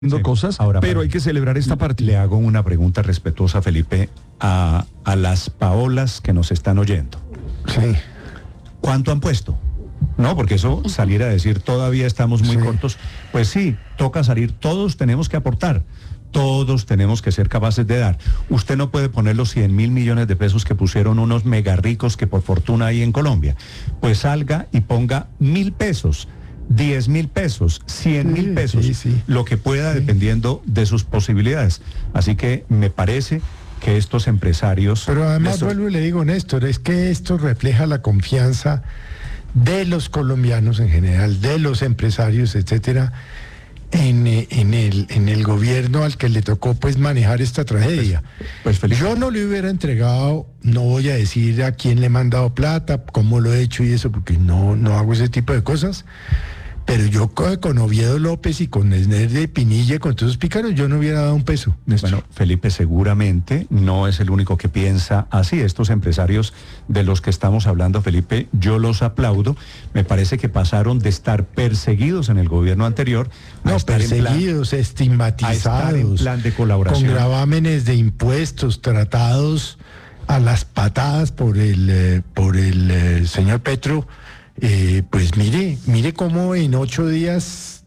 Sí. Cosas, Ahora, pero hay que celebrar esta parte. Le hago una pregunta respetuosa, Felipe, a las Paolas que nos están oyendo. Sí. ¿Cuánto han puesto? No, porque eso, salir a decir todavía estamos muy cortos, pues sí, toca salir, todos tenemos que aportar, todos tenemos que ser capaces de dar. Usted no puede poner los 100.000 millones de pesos que pusieron unos mega ricos que por fortuna hay en Colombia. Pues salga y ponga 1.000 pesos. 10.000 pesos, 100.000 pesos, lo que pueda dependiendo de sus posibilidades. Así que me parece que estos empresarios... Pero además vuelvo y le digo, Néstor, es que esto refleja la confianza de los colombianos en general, de los empresarios, etcétera, en el gobierno al que le tocó pues manejar esta tragedia. Pues Felipe, yo no le hubiera entregado, no voy a decir a quién le he mandado plata, cómo lo he hecho y eso, porque no hago ese tipo de cosas. Pero yo con Oviedo López y con Esner de Pinilla, con todos esos pícaros, yo no hubiera dado un peso. Bueno, Felipe, seguramente no es el único que piensa así. Estos empresarios de los que estamos hablando, Felipe, yo los aplaudo. Me parece que pasaron de estar perseguidos en el gobierno anterior a estar perseguidos, estigmatizados, en plan de colaboración, con gravámenes de impuestos, tratados a las patadas por el señor Petro. Pues mire cómo en 8 días,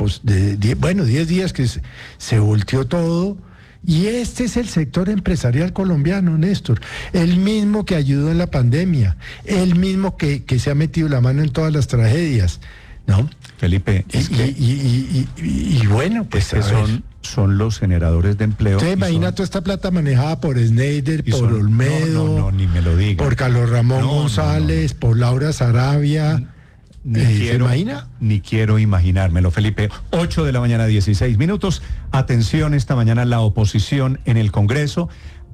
10 días que se volteó todo, y este es el sector empresarial colombiano, Néstor, el mismo que ayudó en la pandemia, el mismo que se ha metido la mano en todas las tragedias, ¿no? Felipe, y bueno, pues son los generadores de empleo. Usted imagina toda esta plata manejada por Schneider, por Olmedo, no, ni me lo diga. por Carlos Ramón González, por Laura Sarabia. ¿Se imagina? Ni quiero imaginármelo, Felipe. 8 de la mañana, 16 minutos. Atención, esta mañana la oposición en el Congreso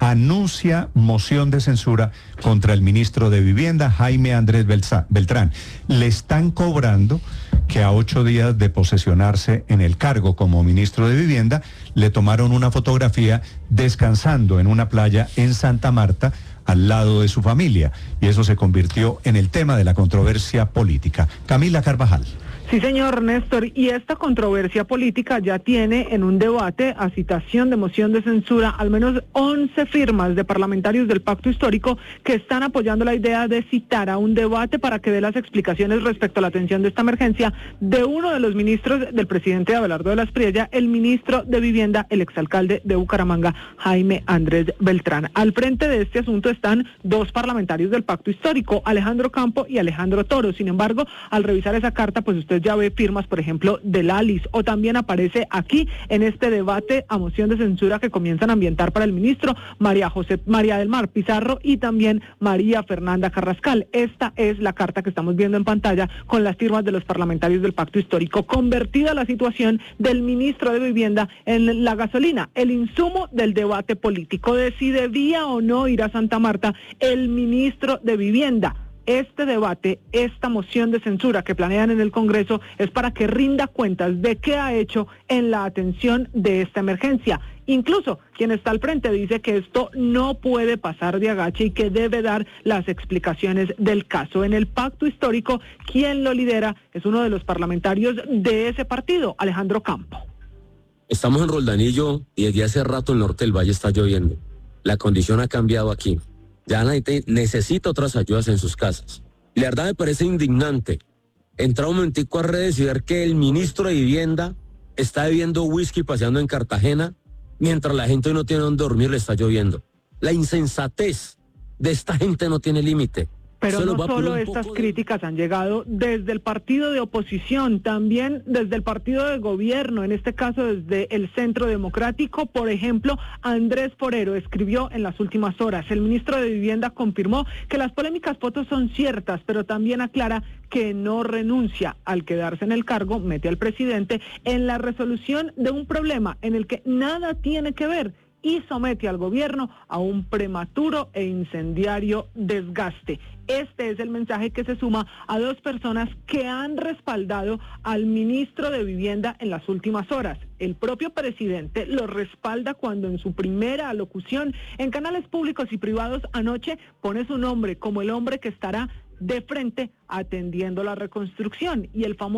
anuncia moción de censura contra el ministro de Vivienda, Jaime Andrés Beltrán. Le están cobrando que a 8 días de posesionarse en el cargo como ministro de Vivienda, le tomaron una fotografía descansando en una playa en Santa Marta, al lado de su familia, y eso se convirtió en el tema de la controversia política. Camila Carvajal. Sí, señor Néstor, y esta controversia política ya tiene en un debate a citación de moción de censura al menos 11 firmas de parlamentarios del Pacto Histórico que están apoyando la idea de citar a un debate para que dé las explicaciones respecto a la atención de esta emergencia de uno de los ministros del presidente Abelardo de la Espriella, el ministro de Vivienda, el exalcalde de Bucaramanga, Jaime Andrés Beltrán. Al frente de este asunto están 2 parlamentarios del Pacto Histórico, Alejandro Campo y Alejandro Toro. Sin embargo, al revisar esa carta, pues usted ya ve firmas, por ejemplo, del ALIS, o también aparece aquí en este debate a moción de censura que comienzan a ambientar para el ministro María del Mar Pizarro y también María Fernanda Carrascal. Esta es la carta que estamos viendo en pantalla con las firmas de los parlamentarios del Pacto Histórico. Convertida la situación del ministro de Vivienda en la gasolina, el insumo del debate político de si debía o no ir a Santa Marta el ministro de Vivienda. Este debate, esta moción de censura que planean en el Congreso es para que rinda cuentas de qué ha hecho en la atención de esta emergencia. Incluso quien está al frente dice que esto no puede pasar de agache y que debe dar las explicaciones del caso. En el Pacto Histórico, quien lo lidera es uno de los parlamentarios de ese partido, Alejandro Campo. Estamos en Roldanillo y desde hace rato el norte del valle está lloviendo. La condición ha cambiado aquí. Ya la gente necesita otras ayudas en sus casas. Y la verdad me parece indignante entrar un momentico a redes y ver que el ministro de Vivienda está bebiendo whisky paseando en Cartagena mientras la gente no tiene donde dormir, le está lloviendo. La insensatez de esta gente no tiene límite. Pero no solo estas críticas han llegado desde el partido de oposición, también desde el partido de gobierno, en este caso desde el Centro Democrático. Por ejemplo, Andrés Forero escribió en las últimas horas: el ministro de Vivienda confirmó que las polémicas fotos son ciertas, pero también aclara que no renuncia al quedarse en el cargo, mete al presidente en la resolución de un problema en el que nada tiene que ver, y somete al gobierno a un prematuro e incendiario desgaste. Este es el mensaje que se suma a 2 personas que han respaldado al ministro de Vivienda en las últimas horas. El propio presidente lo respalda cuando en su primera alocución en canales públicos y privados anoche pone su nombre como el hombre que estará de frente atendiendo la reconstrucción, y el famoso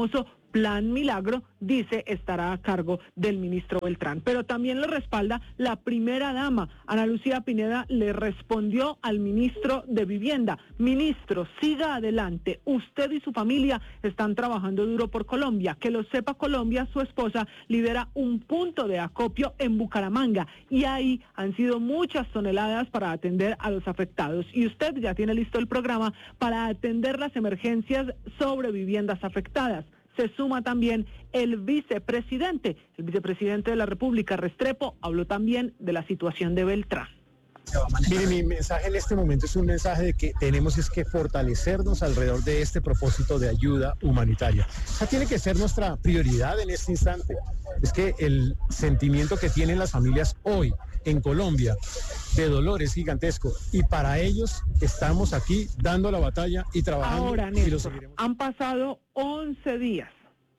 Plan Milagro, dice, estará a cargo del ministro Beltrán. Pero también lo respalda la primera dama. Ana Lucía Pineda le respondió al ministro de Vivienda: ministro, siga adelante, usted y su familia están trabajando duro por Colombia. Que lo sepa Colombia, su esposa lidera un punto de acopio en Bucaramanga y ahí han sido muchas toneladas para atender a los afectados. Y usted ya tiene listo el programa para atender las emergencias sobre viviendas afectadas. Se suma también el vicepresidente de la República, Restrepo, habló también de la situación de Beltrán. Mire, mi mensaje en este momento es un mensaje de que tenemos que fortalecernos alrededor de este propósito de ayuda humanitaria. Esa tiene que ser nuestra prioridad en este instante. Es que el sentimiento que tienen las familias hoy en Colombia de dolor es gigantesco y para ellos estamos aquí dando la batalla y trabajando. Ahora, Néstor, han pasado 11 días,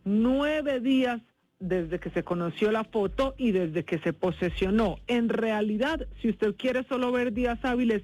9 días desde que se conoció la foto y desde que se posesionó. En realidad, si usted quiere solo ver días hábiles,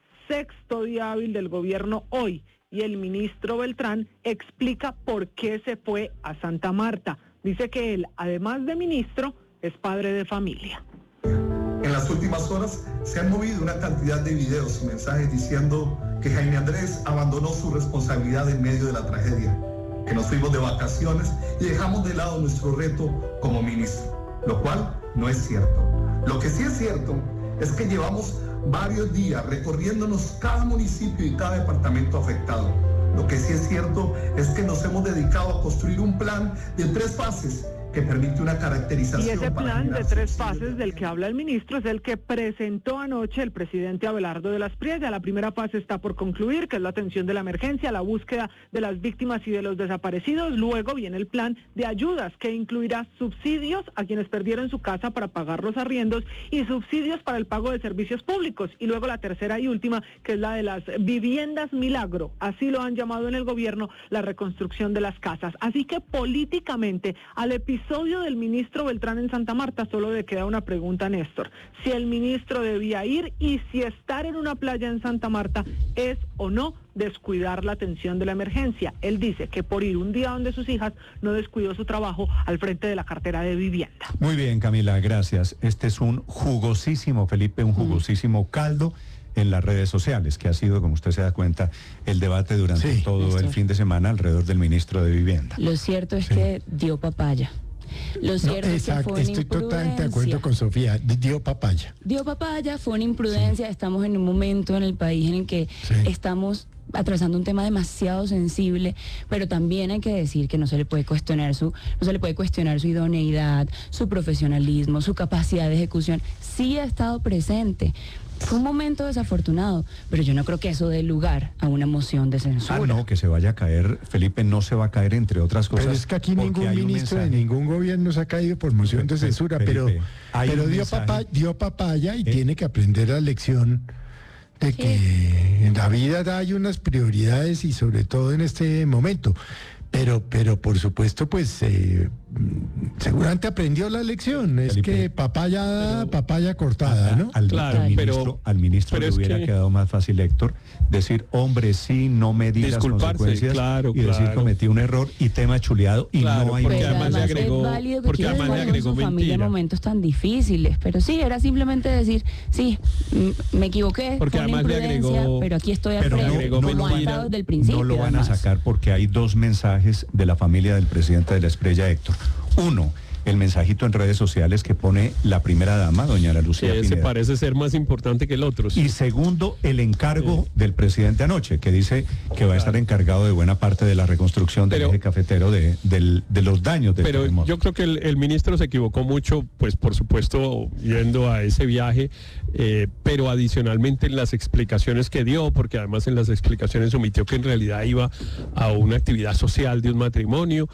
6º día hábil del gobierno hoy, y el ministro Beltrán explica por qué se fue a Santa Marta. Dice que él, además de ministro, es padre de familia. En las últimas horas se han movido una cantidad de videos y mensajes diciendo que Jaime Andrés abandonó su responsabilidad en medio de la tragedia, que nos fuimos de vacaciones y dejamos de lado nuestro reto como ministro, lo cual no es cierto. Lo que sí es cierto es que llevamos varios días recorriéndonos cada municipio y cada departamento afectado. Lo que sí es cierto es que nos hemos dedicado a construir un plan de 3 fases que permite una caracterización. Y ese plan de 3 fases del que habla el ministro es el que presentó anoche el presidente Abelardo de las Priella. La primera fase está por concluir, que es la atención de la emergencia, la búsqueda de las víctimas y de los desaparecidos. Luego viene el plan de ayudas, que incluirá subsidios a quienes perdieron su casa para pagar los arriendos y subsidios para el pago de servicios públicos. Y luego la tercera y última, que es la de las viviendas milagro, así lo han llamado en el gobierno, la reconstrucción de las casas. Así que políticamente, al episodio del ministro Beltrán en Santa Marta solo le queda una pregunta, Néstor: si el ministro debía ir y si estar en una playa en Santa Marta es o no descuidar la atención de la emergencia. Él dice que por ir un día donde sus hijas no descuidó su trabajo al frente de la cartera de vivienda. Muy bien, Camila, gracias. Este es un jugosísimo, Felipe, un jugosísimo caldo en las redes sociales, que ha sido, como usted se da cuenta, el debate durante todo el fin de semana alrededor del ministro de Vivienda. Lo cierto es que dio papaya. Lo cierto es que fue una estoy totalmente de acuerdo con Sofía, dio papaya. Dio papaya, fue una imprudencia, estamos en un momento en el país en el que estamos atravesando un tema demasiado sensible, pero también hay que decir que no se le puede cuestionar su idoneidad, su profesionalismo, su capacidad de ejecución. Sí ha estado presente. Fue un momento desafortunado, pero yo no creo que eso dé lugar a una moción de censura. Ah, no, que se vaya a caer, Felipe, no se va a caer, entre otras cosas. Pero es que aquí ningún ministro de ningún gobierno se ha caído por moción de censura, Felipe, pero dio papaya y tiene que aprender la lección de que en la vida hay unas prioridades y sobre todo en este momento. Pero por supuesto, pues seguramente aprendió la lección. Es Felipe, que papaya cortada, ¿no? Al ministro le hubiera quedado más fácil, Héctor, decir, hombre, sí, no me di las consecuencias, y decir, cometí un error y tema chuleado y no hay... Porque además le agregó su familia en momentos tan difíciles, pero sí, era simplemente decir, sí, me equivoqué, porque además le agregó, pero aquí estoy al frente, como ha estado desde el principio. No lo van a sacar porque hay 2 mensajes de la familia del presidente de la Espriella, Héctor. Uno, el mensajito en redes sociales que pone la primera dama, doña Ana Lucía Pineda. Ese parece ser más importante que el otro. Sí. Y segundo, el encargo del presidente anoche, que dice que va a estar encargado de buena parte de la reconstrucción del eje cafetero de los daños del terremoto. Pero yo creo que el ministro se equivocó mucho, pues por supuesto, yendo a ese viaje, pero adicionalmente en las explicaciones que dio, porque además en las explicaciones omitió que en realidad iba a una actividad social de un matrimonio,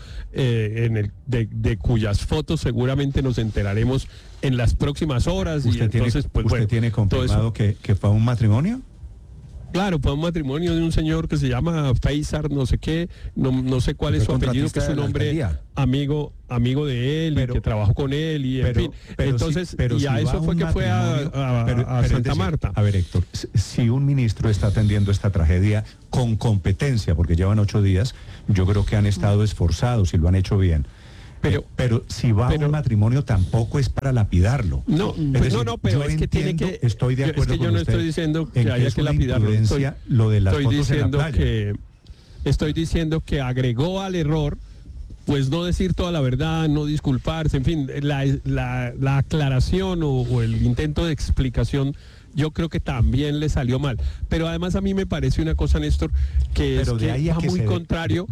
de cuyas fotos seguramente nos enteraremos en las próximas horas. ¿Usted tiene confirmado que fue a un matrimonio? Claro, fue un matrimonio de un señor que se llama Faisal, no sé qué, no sé cuál es su apellido, que es un hombre amigo de él, y que trabajó con él, y en fin. Entonces, y a eso fue que fue a Santa Marta. A ver, Héctor, si un ministro está atendiendo esta tragedia con competencia, porque llevan 8 días, yo creo que han estado esforzados y lo han hecho bien. Pero si va a un matrimonio tampoco es para lapidarlo. No, pero es que tiene que... Estoy de acuerdo con usted. Yo no estoy diciendo que haya que lapidarlo. Lo de las fotos en la playa. Estoy diciendo que agregó al error, pues no decir toda la verdad, no disculparse, en fin, la aclaración o el intento de explicación, yo creo que también le salió mal. Pero además a mí me parece una cosa, Néstor, que va muy contrario.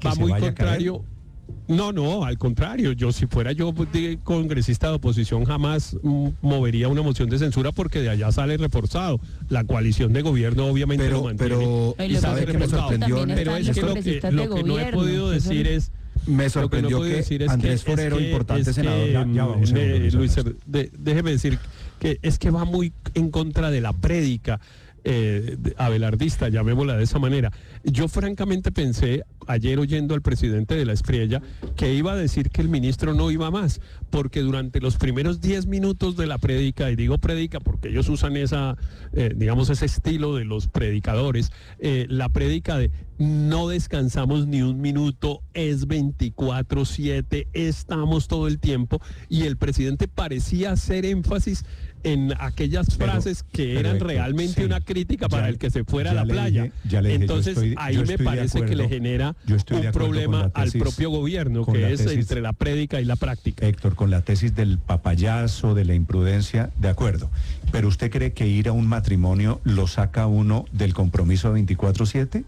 No, al contrario, si fuera yo congresista de oposición jamás movería una moción de censura, porque de allá sale reforzado. La coalición de gobierno obviamente lo mantiene. Pero ¿sabe qué me sorprendió? Pero es que lo que no he podido decir es... Me sorprendió que Andrés Forero, importante senador... Luis, déjeme decir que es que va muy en contra de la prédica abelardista, llamémosla de esa manera. Yo francamente pensé ayer, oyendo al presidente de la Espriella, que iba a decir que el ministro no iba más, porque durante los primeros 10 minutos de la prédica, y digo prédica porque ellos usan ese estilo de los predicadores, la prédica de no descansamos ni un minuto, es 24/7, estamos todo el tiempo, y el presidente parecía hacer énfasis en aquellas frases que eran realmente una crítica para el que se fuera a la playa. Entonces ahí me parece que le genera un problema al propio gobierno, que es entre la prédica y la práctica. Héctor, con la tesis del papayazo, de la imprudencia, de acuerdo. Pero ¿usted cree que ir a un matrimonio lo saca uno del compromiso de 24/7?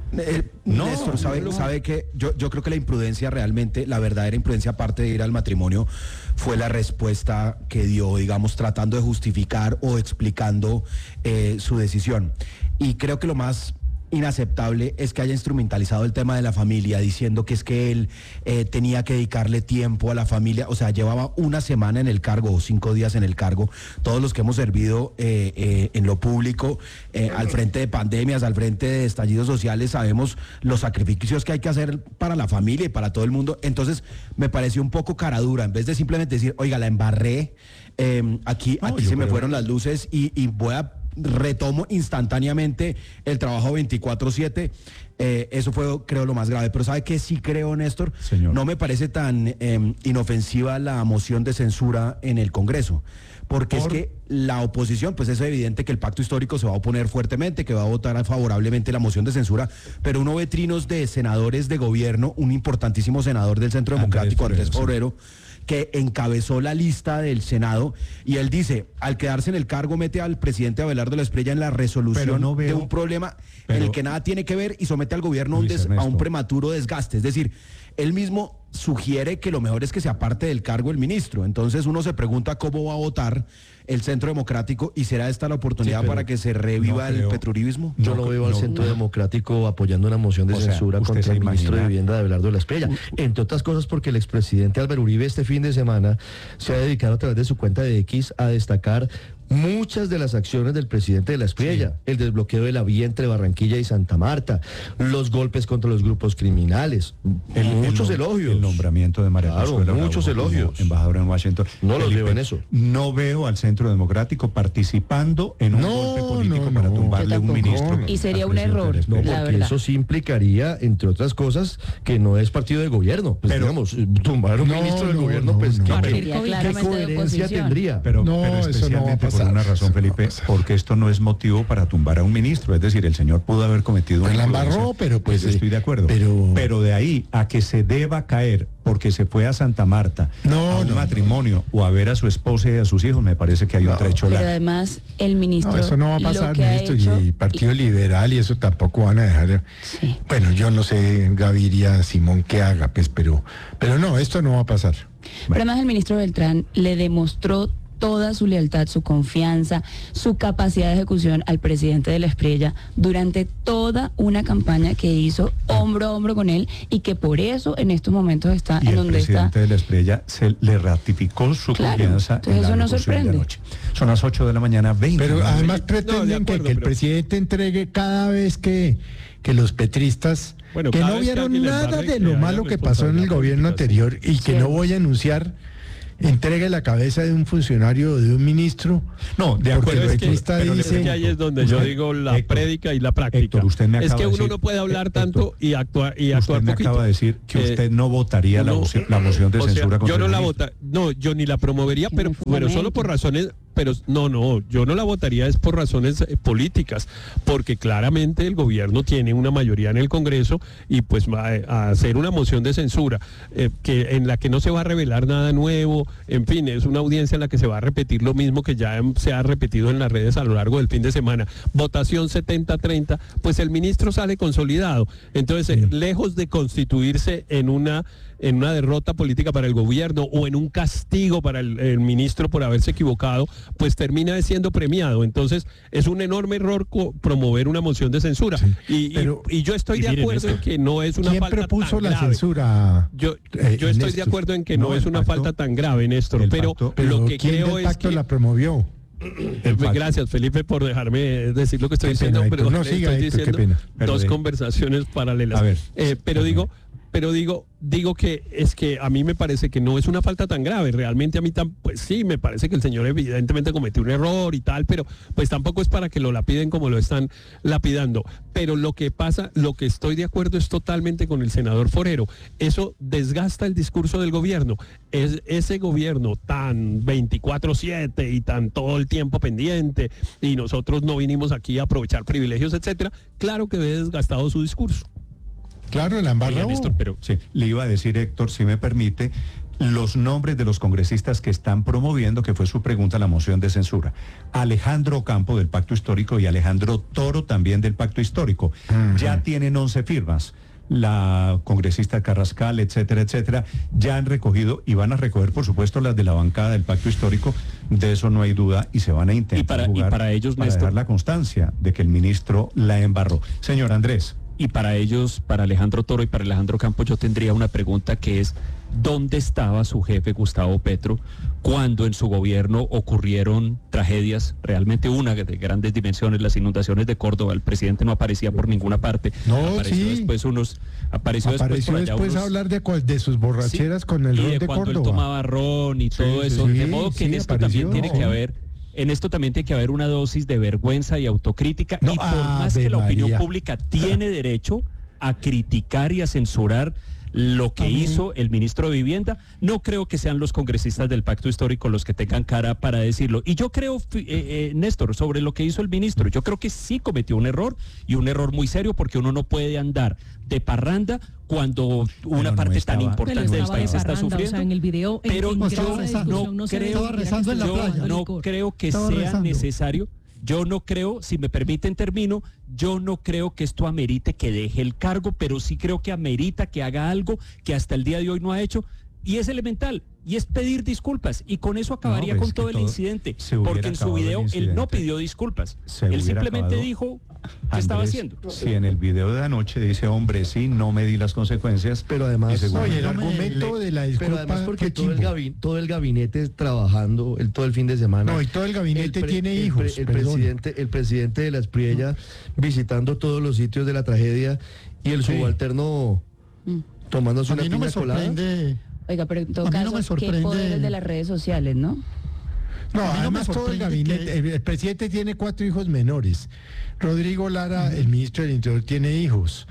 No, Néstor, sabe que yo creo que la imprudencia realmente, la verdadera imprudencia, aparte de ir al matrimonio, fue la respuesta que dio, digamos, tratando de justificar o explicando su decisión. Y creo que lo más inaceptable es que haya instrumentalizado el tema de la familia, diciendo que es que él tenía que dedicarle tiempo a la familia. O sea, llevaba una semana en el cargo o 5 días en el cargo. Todos los que hemos servido en lo público, al frente de pandemias, al frente de estallidos sociales, sabemos los sacrificios que hay que hacer para la familia y para todo el mundo. Entonces me pareció un poco caradura, en vez de simplemente decir, oiga, la embarré, aquí se me fueron las luces y retomo instantáneamente el trabajo 24/7. Eso fue, creo, lo más grave. Pero ¿sabe qué sí creo, Néstor? Señor. No me parece tan inofensiva la moción de censura en el Congreso. Porque es que la oposición, pues es evidente que el pacto histórico se va a oponer fuertemente, que va a votar favorablemente la moción de censura, pero uno ve trinos de senadores de gobierno, un importantísimo senador del Centro Democrático, Andrés Forero, que encabezó la lista del Senado, y él dice, al quedarse en el cargo mete al presidente Abelardo de la Espriella en la resolución de un problema en el que nada tiene que ver, y somete al gobierno a un prematuro desgaste. Es decir, él mismo sugiere que lo mejor es que se aparte del cargo el ministro. Entonces uno se pregunta cómo va a votar el Centro Democrático, y será esta la oportunidad para que se reviva el petruribismo. Yo no veo al Centro Democrático apoyando una moción de censura contra el ministro de Vivienda, Abelardo de la Espriella, entre otras cosas porque el expresidente Álvaro Uribe este fin de semana se ha dedicado a través de su cuenta de X a destacar muchas de las acciones del presidente de la Espriella, el desbloqueo de la vía entre Barranquilla y Santa Marta, los golpes contra los grupos criminales, muchos elogios. El nombramiento de María Consuelo Bravo muchos elogios. Embajadora en Washington. No los veo en eso. No veo al Centro Democrático participando en un golpe político para tumbarle un ministro. Y sería un error. No, porque eso sí implicaría, entre otras cosas, que no es partido de gobierno. Pues digamos, tumbar a un ministro del gobierno, pues ¿qué coherencia tendría? Pero especialmente por una razón, Felipe, porque esto no es motivo para tumbar a un ministro. Es decir, el señor pudo haber cometido una la embarró, pero pues estoy de acuerdo. Pero de ahí a que se deba caer porque se fue a Santa Marta a un matrimonio o a ver a su esposa y a sus hijos, me parece que hay un trecho largo. Pero además el ministro... No, eso no va a pasar, ministro, y Partido Liberal y eso tampoco van a dejar. Sí. Bueno, yo no sé, Gaviria, Simón, qué haga, pues, pero no, esto no va a pasar. Pero además el ministro Beltrán le demostró toda su lealtad, su confianza, su capacidad de ejecución al presidente de la Espriella durante toda una campaña que hizo hombro a hombro con él y que por eso en estos momentos está y en donde está. El presidente de la Espriella se le ratificó su confianza. Entonces eso no sorprende. Son las 8 de la mañana, 20. Pero además pretenden que el presidente entregue cada vez que los petristas, que no vieron nada de lo malo que pasó en el gobierno anterior y que no voy a anunciar, entregue la cabeza de un funcionario o de un ministro. No, de acuerdo. El petrista dice, que ahí es donde yo digo la prédica y la práctica. Héctor, usted me acaba es que uno decir, no puede hablar tanto y actuar usted me poquito. acaba de decir que usted no votaría la moción de censura contra yo no el la ministro. yo ni la promovería, pero solo por razones. Pero no, yo no la votaría es por razones políticas, porque claramente el gobierno tiene una mayoría en el Congreso y pues va a hacer una moción de censura en la que no se va a revelar nada nuevo, en fin, es una audiencia en la que se va a repetir lo mismo que ya se ha repetido en las redes a lo largo del fin de semana. Votación 70-30, pues el ministro sale consolidado. Entonces, lejos de constituirse en una derrota política para el gobierno o en un castigo para el ministro por haberse equivocado, pues termina siendo premiado. Entonces es un enorme error promover una moción de censura. Sí, y yo estoy de acuerdo en que no es una falta tan grave. ¿Quién propuso la censura? Yo estoy de acuerdo en que no es una falta tan grave, Néstor, pero lo que creo es que la promovió. Gracias, Felipe, por dejarme decir lo que estoy diciendo, pero no estoy diciendo dos conversaciones paralelas. A ver, digo que es que a mí me parece que no es una falta tan grave. Realmente a mí pues sí, me parece que el señor evidentemente cometió un error y tal, pero pues tampoco es para que lo lapiden como lo están lapidando. Pero lo que pasa, lo que estoy de acuerdo es totalmente con el senador Forero. Eso desgasta el discurso del gobierno. Es ese gobierno tan 24/7 y tan todo el tiempo pendiente y nosotros no vinimos aquí a aprovechar privilegios, etcétera. Claro que ve desgastado su discurso. Claro, la embarró. Pero sí, le iba a decir, Héctor, si me permite, los nombres de los congresistas que están promoviendo, que fue su pregunta, la moción de censura. Alejandro Ocampo del Pacto Histórico y Alejandro Toro también del Pacto Histórico. Ya tienen 11 firmas. La congresista Carrascal, etcétera, etcétera, ya han recogido y van a recoger, por supuesto, las de la bancada del Pacto Histórico, de eso no hay duda, y se van a intentar y para ellos, para Néstor, dejar la constancia de que el ministro la embarró. Señor Andrés. Y para ellos, para Alejandro Toro y para Alejandro Campos, yo tendría una pregunta que es, ¿dónde estaba su jefe Gustavo Petro cuando en su gobierno ocurrieron tragedias, realmente una de grandes dimensiones, las inundaciones de Córdoba? El presidente no aparecía por ninguna parte. Apareció después después a hablar de sus borracheras con el ron de Córdoba. Cuando él tomaba ron y todo eso. De modo que en esto también tiene que haber... En esto también tiene que haber una dosis de vergüenza y autocrítica, y por más que la opinión pública tiene derecho a criticar y a censurar lo que hizo el ministro de Vivienda, no creo que sean los congresistas del Pacto Histórico los que tengan cara para decirlo. Y yo creo, Néstor, sobre lo que hizo el ministro, yo creo que sí cometió un error, y un error muy serio, porque uno no puede andar de parranda cuando una parte tan importante del país está sufriendo. O sea, en el video, pero yo no creo que sea necesario. Yo no creo, si me permiten termino, yo no creo que esto amerite que deje el cargo, pero sí creo que amerita que haga algo que hasta el día de hoy no ha hecho, y es elemental, y es pedir disculpas, y con eso acabaría con todo el incidente, porque en su video él no pidió disculpas, él simplemente dijo qué estaba haciendo. Si en el video de anoche dice, hombre, sí, no me di las consecuencias, pero además, el argumento de la disculpa, pero además porque todo el gabinete trabajando todo el fin de semana. No, y todo el gabinete tiene hijos. El presidente de la Espriella visitando todos los sitios de la tragedia, y el subalterno tomándose una piña colada. Oiga, pero en todo caso, qué poderes de las redes sociales, ¿no? No, además todo el gabinete, el presidente tiene 4 hijos menores. Rodrigo Lara, el ministro del Interior, tiene hijos.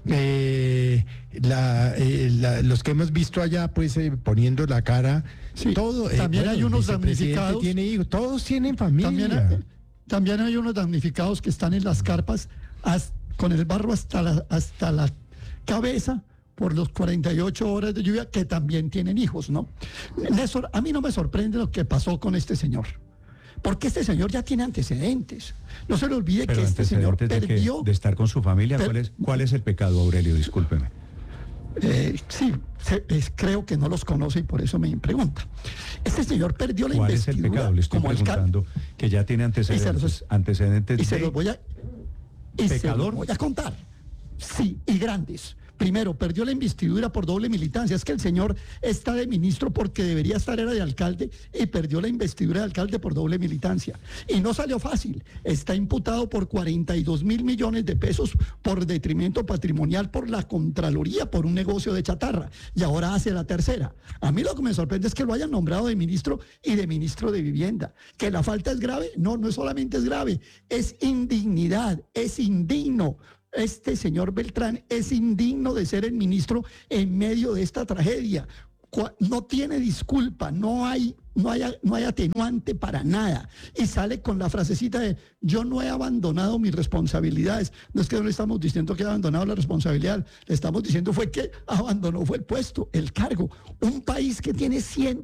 Los que hemos visto allá, pues poniendo la cara, todo. También hay unos damnificados. Tiene hijos, todos tienen familia. También hay unos damnificados que están en las carpas con el barro hasta la cabeza, por los 48 horas de lluvia, que también tienen hijos, ¿no? Néstor, a mí no me sorprende lo que pasó con este señor, porque este señor ya tiene antecedentes. No se le olvide que este señor perdió... de estar con su familia, ¿cuál es el pecado, Aurelio? Discúlpeme. creo que no los conoce y por eso me pregunta. Este señor perdió la investidura. ¿Cuál es el pecado? Le estoy preguntando que ya tiene antecedentes y se los voy a pecador. Voy a contar. Sí, y grandes. Primero, perdió la investidura por doble militancia. Es que el señor está de ministro porque debería estar era de alcalde y perdió la investidura de alcalde por doble militancia. Y no salió fácil. Está imputado por 42 mil millones de pesos por detrimento patrimonial por la Contraloría, por un negocio de chatarra. Y ahora hace la tercera. A mí lo que me sorprende es que lo hayan nombrado de ministro y de ministro de Vivienda. ¿Que la falta es grave? No, no solamente es grave. Es indignidad, es indigno. Este señor Beltrán es indigno de ser el ministro en medio de esta tragedia. No tiene disculpa, no hay atenuante para nada. Y sale con la frasecita de yo no he abandonado mis responsabilidades. No es que no le estamos diciendo que ha abandonado la responsabilidad, le estamos diciendo fue que abandonó fue el puesto, el cargo. Un país que tiene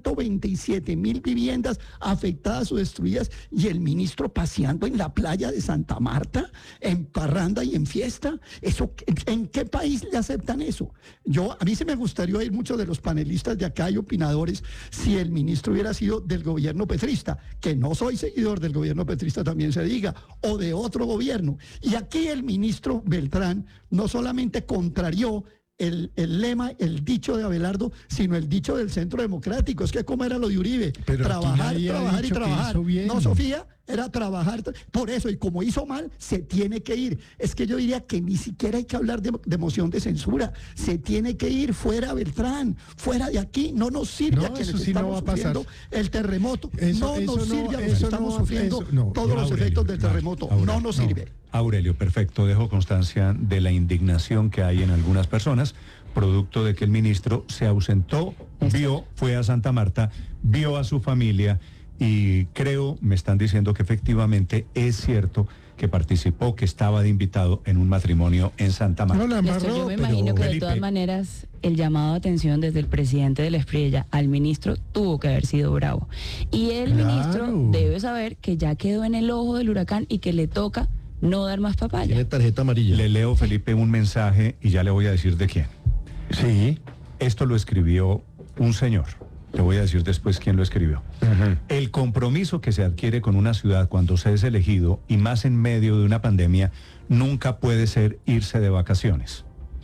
127 mil viviendas afectadas o destruidas y el ministro paseando en la playa de Santa Marta, en parranda y en fiesta. Eso, ¿en qué país le aceptan eso? A mí se me gustaría oír muchos de los panelistas de acá y opinadores si el ministro hubiera sido del gobierno petrista, que no soy seguidor del gobierno petrista, también se diga, o de otro gobierno. Y aquí el ministro Beltrán no solamente contrarió el lema, el dicho de Abelardo, sino el dicho del Centro Democrático. Es que como era lo de Uribe, pero trabajar y trabajar. No, Sofía, era trabajar. Por eso, y como hizo mal, se tiene que ir. Es que yo diría que ni siquiera hay que hablar de moción de censura. Se tiene que ir fuera Beltrán, fuera de aquí. No nos sirve a quienes estamos sufriendo el terremoto. No nos sirve a los que estamos sufriendo todos los efectos del terremoto. No nos sirve. Aurelio, perfecto. Dejo constancia de la indignación que hay en algunas personas, producto de que el ministro se ausentó, fue a Santa Marta, vio a su familia y me están diciendo que efectivamente es cierto que participó, que estaba de invitado en un matrimonio en Santa Marta. Yo me imagino que de todas maneras el llamado de atención desde el presidente de la Espriella al ministro tuvo que haber sido bravo. Y el ministro debe saber que ya quedó en el ojo del huracán y que le toca no dar más papaya. Tiene tarjeta amarilla. Le leo, Felipe, un mensaje y ya le voy a decir de quién. Sí. Esto lo escribió un señor. Le voy a decir después quién lo escribió. El compromiso que se adquiere con una ciudad cuando se es elegido, y más en medio de una pandemia, nunca puede ser irse de vacaciones.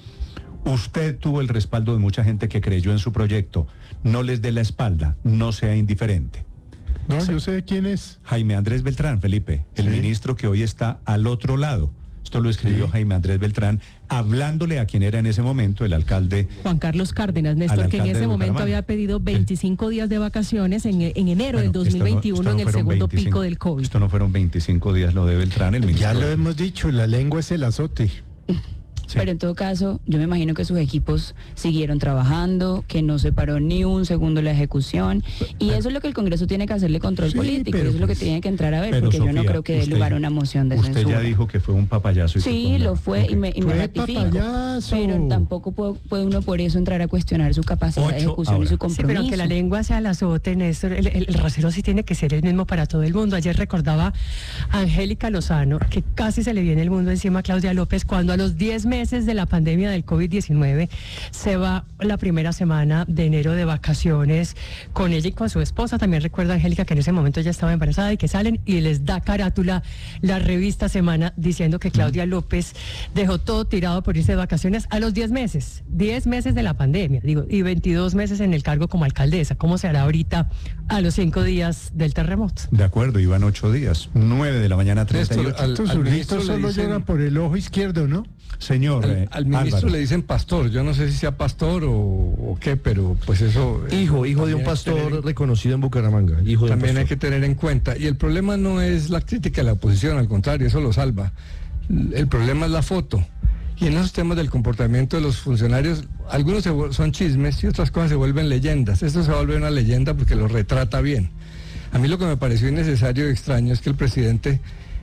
Usted tuvo el respaldo de mucha gente que creyó en su proyecto. No les dé la espalda, no sea indiferente. No, yo sé quién es. Jaime Andrés Beltrán, Felipe, el ministro que hoy está al otro lado. Esto lo escribió Jaime Andrés Beltrán, hablándole a quien era en ese momento el alcalde Juan Carlos Cárdenas, Néstor, que en ese momento había pedido 25 días de vacaciones en enero del 2021, en el segundo pico del COVID. Esto no fueron 25 días lo de Beltrán, el ministro. Ya lo hemos dicho, la lengua es el azote. Sí. Pero en todo caso, yo me imagino que sus equipos siguieron trabajando, que no se paró ni un segundo la ejecución, y eso es lo que el Congreso tiene que hacerle control político, y eso es lo que tiene que entrar a ver, porque Sofía, yo no creo que dé lugar a una moción de censura. Usted ya dijo que fue un papayazo. Sí, lo fue, y me ratifico, pero tampoco puede uno por eso entrar a cuestionar su capacidad de ejecución y su compromiso. Sí, pero aunque la lengua sea el azote, Néstor, el rasero sí tiene que ser el mismo para todo el mundo. Ayer recordaba a Angélica Lozano, que casi se le viene el mundo encima a Claudia López, cuando a los 10 meses de la pandemia del COVID-19 se va la primera semana de enero de vacaciones con ella y con su esposa. También recuerda Angélica que en ese momento ya estaba embarazada y que salen y les da carátula la revista Semana diciendo que Claudia López dejó todo tirado por irse de vacaciones a los 10 meses de la pandemia, y 22 meses en el cargo como alcaldesa. ¿Cómo se hará ahorita a los 5 días del terremoto? De acuerdo, iban 8 días, 9 de la mañana 38. Al ministro solo llegan por el ojo izquierdo, ¿no? Señor, al ministro Álvaro le dicen pastor, yo no sé si sea pastor o qué, pero pues eso... Hijo de un pastor reconocido en Bucaramanga. También hay que tener en cuenta. Y el problema no es la crítica de la oposición, al contrario, eso lo salva. El problema es la foto. Y en esos temas del comportamiento de los funcionarios, algunos son chismes y otras cosas se vuelven leyendas. Esto se vuelve una leyenda porque lo retrata bien. A mí lo que me pareció innecesario y extraño es que el presidente...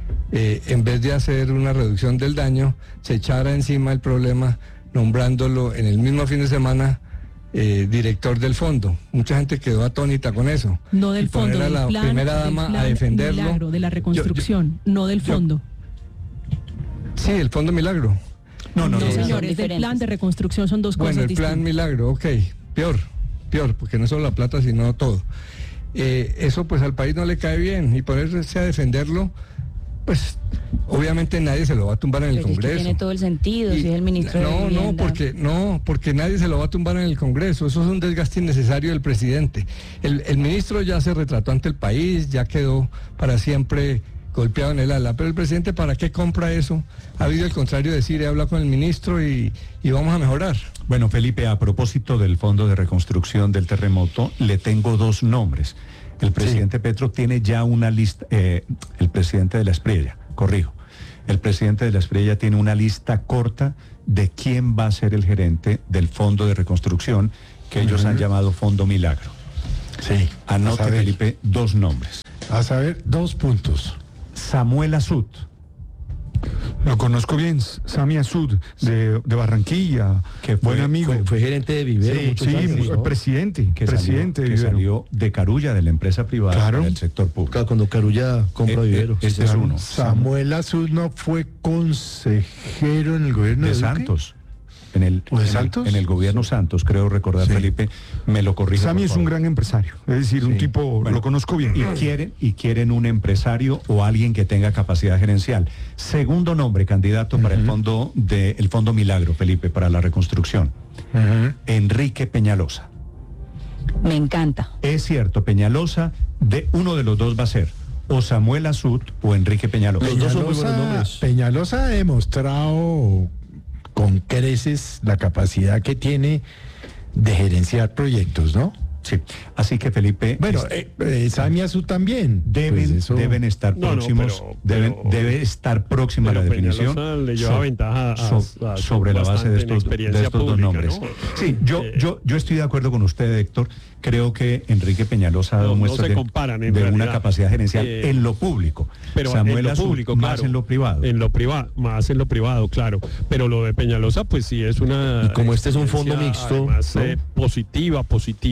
en vez de hacer una reducción del daño, se echara encima el problema nombrándolo en el mismo fin de semana director del fondo. Mucha gente quedó atónita con eso. No del fondo, poner a la primera dama a defenderlo. Milagro, de la reconstrucción, no del fondo. Sí, el fondo Milagro. No, señores, del plan de reconstrucción son dos cosas distintas. Bueno, el plan Milagro, ok, peor, porque no solo la plata, sino todo. Eso pues al país no le cae bien, y ponerse a defenderlo, pues obviamente nadie se lo va a tumbar en el Congreso. Es que tiene todo el sentido, si es el ministro de Vivienda. Porque nadie se lo va a tumbar en el Congreso. Eso es un desgaste innecesario del presidente. El ministro ya se retrató ante el país, ya quedó para siempre golpeado en el ala, pero el presidente, ¿para qué compra eso? Ha habido el contrario, decir, he hablado con el ministro y vamos a mejorar. Bueno, Felipe, a propósito del Fondo de Reconstrucción del Terremoto, le tengo dos nombres. El presidente Petro tiene ya una lista, el presidente de la Espriella, corrijo, el presidente de la Espriella tiene una lista corta de quién va a ser el gerente del Fondo de Reconstrucción, que ellos han llamado Fondo Milagro. Sí. Anote, Felipe, dos nombres. A saber, 2 puntos. Samuel Azud. Lo conozco bien, Sami Azud, de Barranquilla, que buen amigo. Fue gerente de Vivero muchos años, ¿no? presidente de Vivero. Salió de Carulla, de la empresa privada, del sector público. Claro, cuando Carulla compra Vivero. Este es uno. Samuel Azud no fue consejero en el gobierno de Santos. En el gobierno Santos, creo recordar, Felipe, me lo corrige. Sami es un gran empresario, es decir, un tipo, lo conozco bien. Y quieren un empresario o alguien que tenga capacidad gerencial. Segundo nombre, candidato para el Fondo Milagro, Felipe, para la reconstrucción. Enrique Peñalosa. Me encanta. Es cierto, Peñalosa, uno de los dos va a ser o Samuel Azud o Enrique Peñalosa. Los dos son muy buenos nombres. Peñalosa ha demostrado con creces la capacidad que tiene de gerenciar proyectos, ¿no? Sí. Así que, Felipe... Bueno, Sami Azud también. Deben estar próximos, debe estar próxima la definición. Le lleva ventaja sobre la base de estos dos nombres. ¿No? Sí, yo estoy de acuerdo con usted, Héctor. Creo que Enrique Peñalosa ha dado muestras de una capacidad gerencial en lo público. Pero Samuel en lo Azud, público, más en lo privado. Más en lo privado, claro. Pero lo de Peñalosa, pues sí es una... Y como este es un fondo mixto... Además, positiva,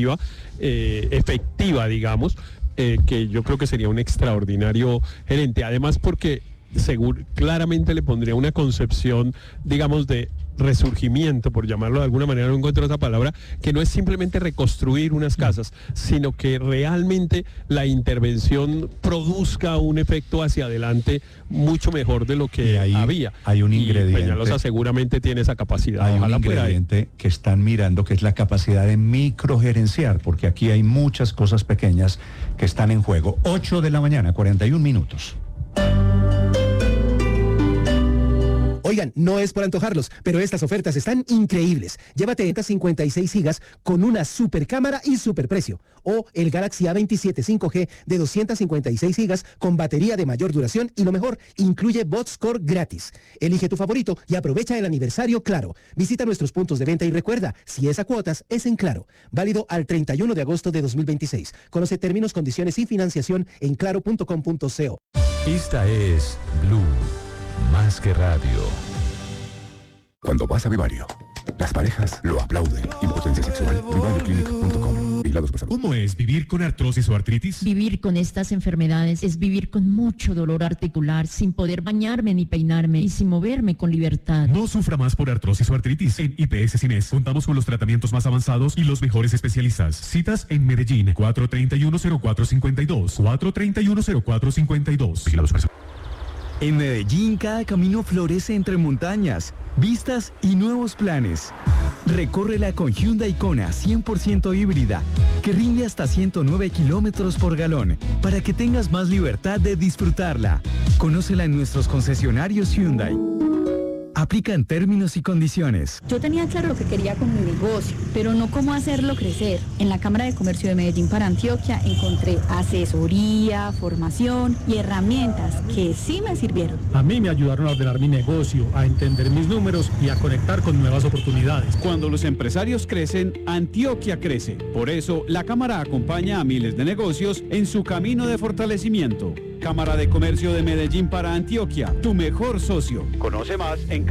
efectiva, digamos, que yo creo que sería un extraordinario gerente. Además porque claramente le pondría una concepción, digamos, de resurgimiento, por llamarlo de alguna manera, no encuentro otra palabra, que no es simplemente reconstruir unas casas, sino que realmente la intervención produzca un efecto hacia adelante mucho mejor de lo que había. Hay un ingrediente. Peñalosa seguramente tiene esa capacidad. Hay un ingrediente que están mirando, que es la capacidad de microgerenciar, porque aquí hay muchas cosas pequeñas que están en juego. 8 de la mañana, 41 minutos. Oigan, no es por antojarlos, pero estas ofertas están increíbles. Llévate 56 gigas con una super cámara y super precio. O el Galaxy A27 5G de 256 gigas con batería de mayor duración y lo mejor, incluye BotScore gratis. Elige tu favorito y aprovecha el aniversario Claro. Visita nuestros puntos de venta y recuerda, si es a cuotas, es en Claro. Válido al 31 de agosto de 2026. Conoce términos, condiciones y financiación en claro.com.co. Esta es Blue. Más que radio. Cuando vas a Vivario, las parejas lo aplauden. Impotencia sexual. VivarioClinic.com. Vigilados por salud. ¿Cómo es vivir con artrosis o artritis? Vivir con estas enfermedades es vivir con mucho dolor articular, sin poder bañarme ni peinarme y sin moverme con libertad. No sufra más por artrosis o artritis. En IPS Cines contamos con los tratamientos más avanzados y los mejores especialistas. Citas en Medellín, 431-0452. 431-0452. Vigilados por salud. En Medellín, cada camino florece entre montañas, vistas y nuevos planes. Recórrela con Hyundai Kona 100% híbrida, que rinde hasta 109 kilómetros por galón, para que tengas más libertad de disfrutarla. Conócela en nuestros concesionarios Hyundai. Aplican términos y condiciones. Yo tenía claro lo que quería con mi negocio, pero no cómo hacerlo crecer. En la Cámara de Comercio de Medellín para Antioquia encontré asesoría, formación y herramientas que sí me sirvieron. A mí me ayudaron a ordenar mi negocio, a entender mis números y a conectar con nuevas oportunidades. Cuando los empresarios crecen, Antioquia crece. Por eso, la Cámara acompaña a miles de negocios en su camino de fortalecimiento. Cámara de Comercio de Medellín para Antioquia, tu mejor socio. Conoce más en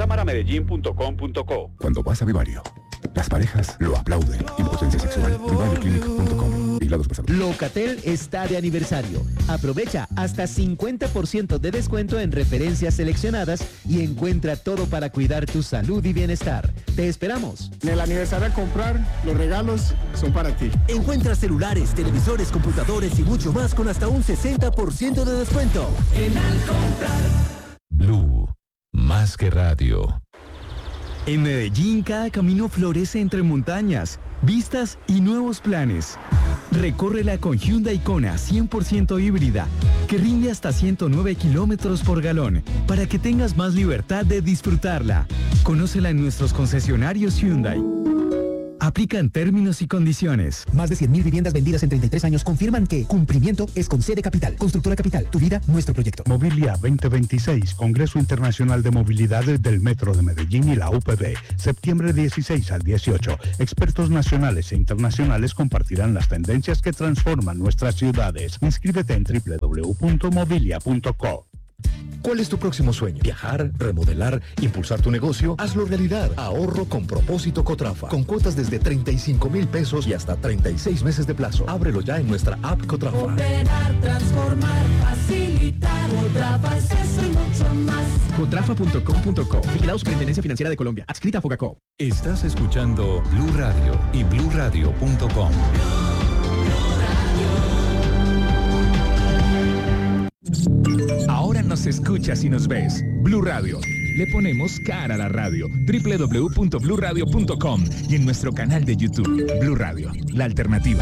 cámaramedellín.com.co. Cuando vas a Vivario, las parejas lo aplauden. Impotencia sexual. VivarioClinic.com. Locatel está de aniversario. Aprovecha hasta 50% de descuento en referencias seleccionadas y encuentra todo para cuidar tu salud y bienestar. Te esperamos. En el aniversario a comprar, los regalos son para ti. Encuentra celulares, televisores, computadores y mucho más con hasta un 60% de descuento. En Al Comprar. Blue, más que radio. En Medellín, cada camino florece entre montañas, vistas y nuevos planes. Recórrela con Hyundai Kona 100% híbrida, que rinde hasta 109 kilómetros por galón, para que tengas más libertad de disfrutarla. Conócela en nuestros concesionarios Hyundai. Aplican términos y condiciones. Más de 100.000 viviendas vendidas en 33 años confirman que cumplimiento es con C de Capital. Constructora Capital, tu vida, nuestro proyecto. Mobilia 2026, Congreso Internacional de Movilidades del Metro de Medellín y la UPB, septiembre 16 al 18. Expertos nacionales e internacionales compartirán las tendencias que transforman nuestras ciudades. Inscríbete en www.mobilia.co. ¿Cuál es tu próximo sueño? ¿Viajar, remodelar, impulsar tu negocio? Hazlo realidad. Ahorro con propósito Cotrafa. Con cuotas desde 35,000 pesos y hasta 36 meses de plazo. Ábrelo ya en nuestra app Cotrafa. Operar, transformar, facilitar. Cotrafa es eso y mucho más. Cotrafa.com.co. Vigilado Superintendencia Financiera de Colombia. Adscrita a Fogacop. Estás escuchando Blue Radio y BlueRadio.com. Ahora nos escuchas y nos ves. Blue Radio. Le ponemos cara a la radio. www.bluradio.com y en nuestro canal de YouTube. Blue Radio, la alternativa.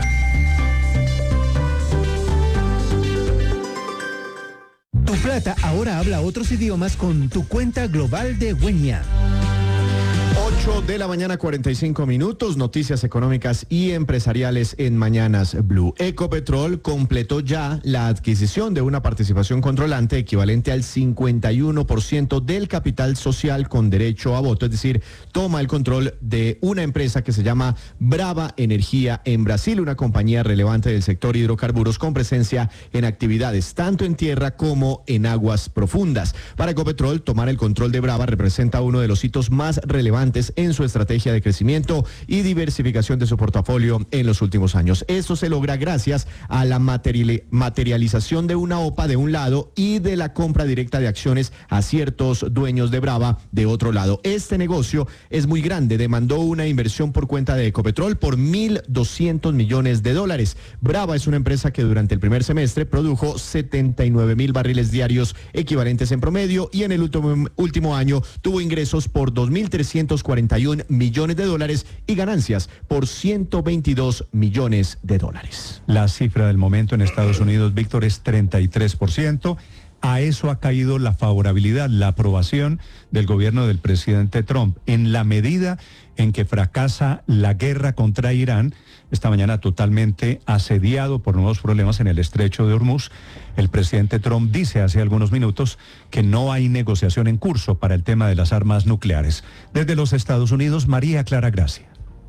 Tu plata ahora habla otros idiomas con tu cuenta global de Wenia. 8 de la mañana, 45 minutos, noticias económicas y empresariales en Mañanas Blue. Ecopetrol completó ya la adquisición de una participación controlante equivalente al 51% del capital social con derecho a voto, es decir, toma el control de una empresa que se llama Brava Energía en Brasil, una compañía relevante del sector hidrocarburos con presencia en actividades tanto en tierra como en aguas profundas. Para Ecopetrol, tomar el control de Brava representa uno de los hitos más relevantes en su estrategia de crecimiento y diversificación de su portafolio en los últimos años. Esto se logra gracias a la materialización de una OPA de un lado y de la compra directa de acciones a ciertos dueños de Brava de otro lado. Este negocio es muy grande, demandó una inversión por cuenta de Ecopetrol por $1.200 millones. Brava es una empresa que durante el primer semestre produjo 79,000 barriles diarios equivalentes en promedio y en el último año tuvo ingresos por $2.341 millones y ganancias por $122 millones. La cifra del momento en Estados Unidos, Víctor, es 33%. A eso ha caído la favorabilidad, la aprobación del gobierno del presidente Trump. En la medida en que fracasa la guerra contra Irán, esta mañana totalmente asediado por nuevos problemas en el estrecho de Hormuz, el presidente Trump dice hace algunos minutos que no hay negociación en curso para el tema de las armas nucleares. Desde los Estados Unidos, María Clara Gracia.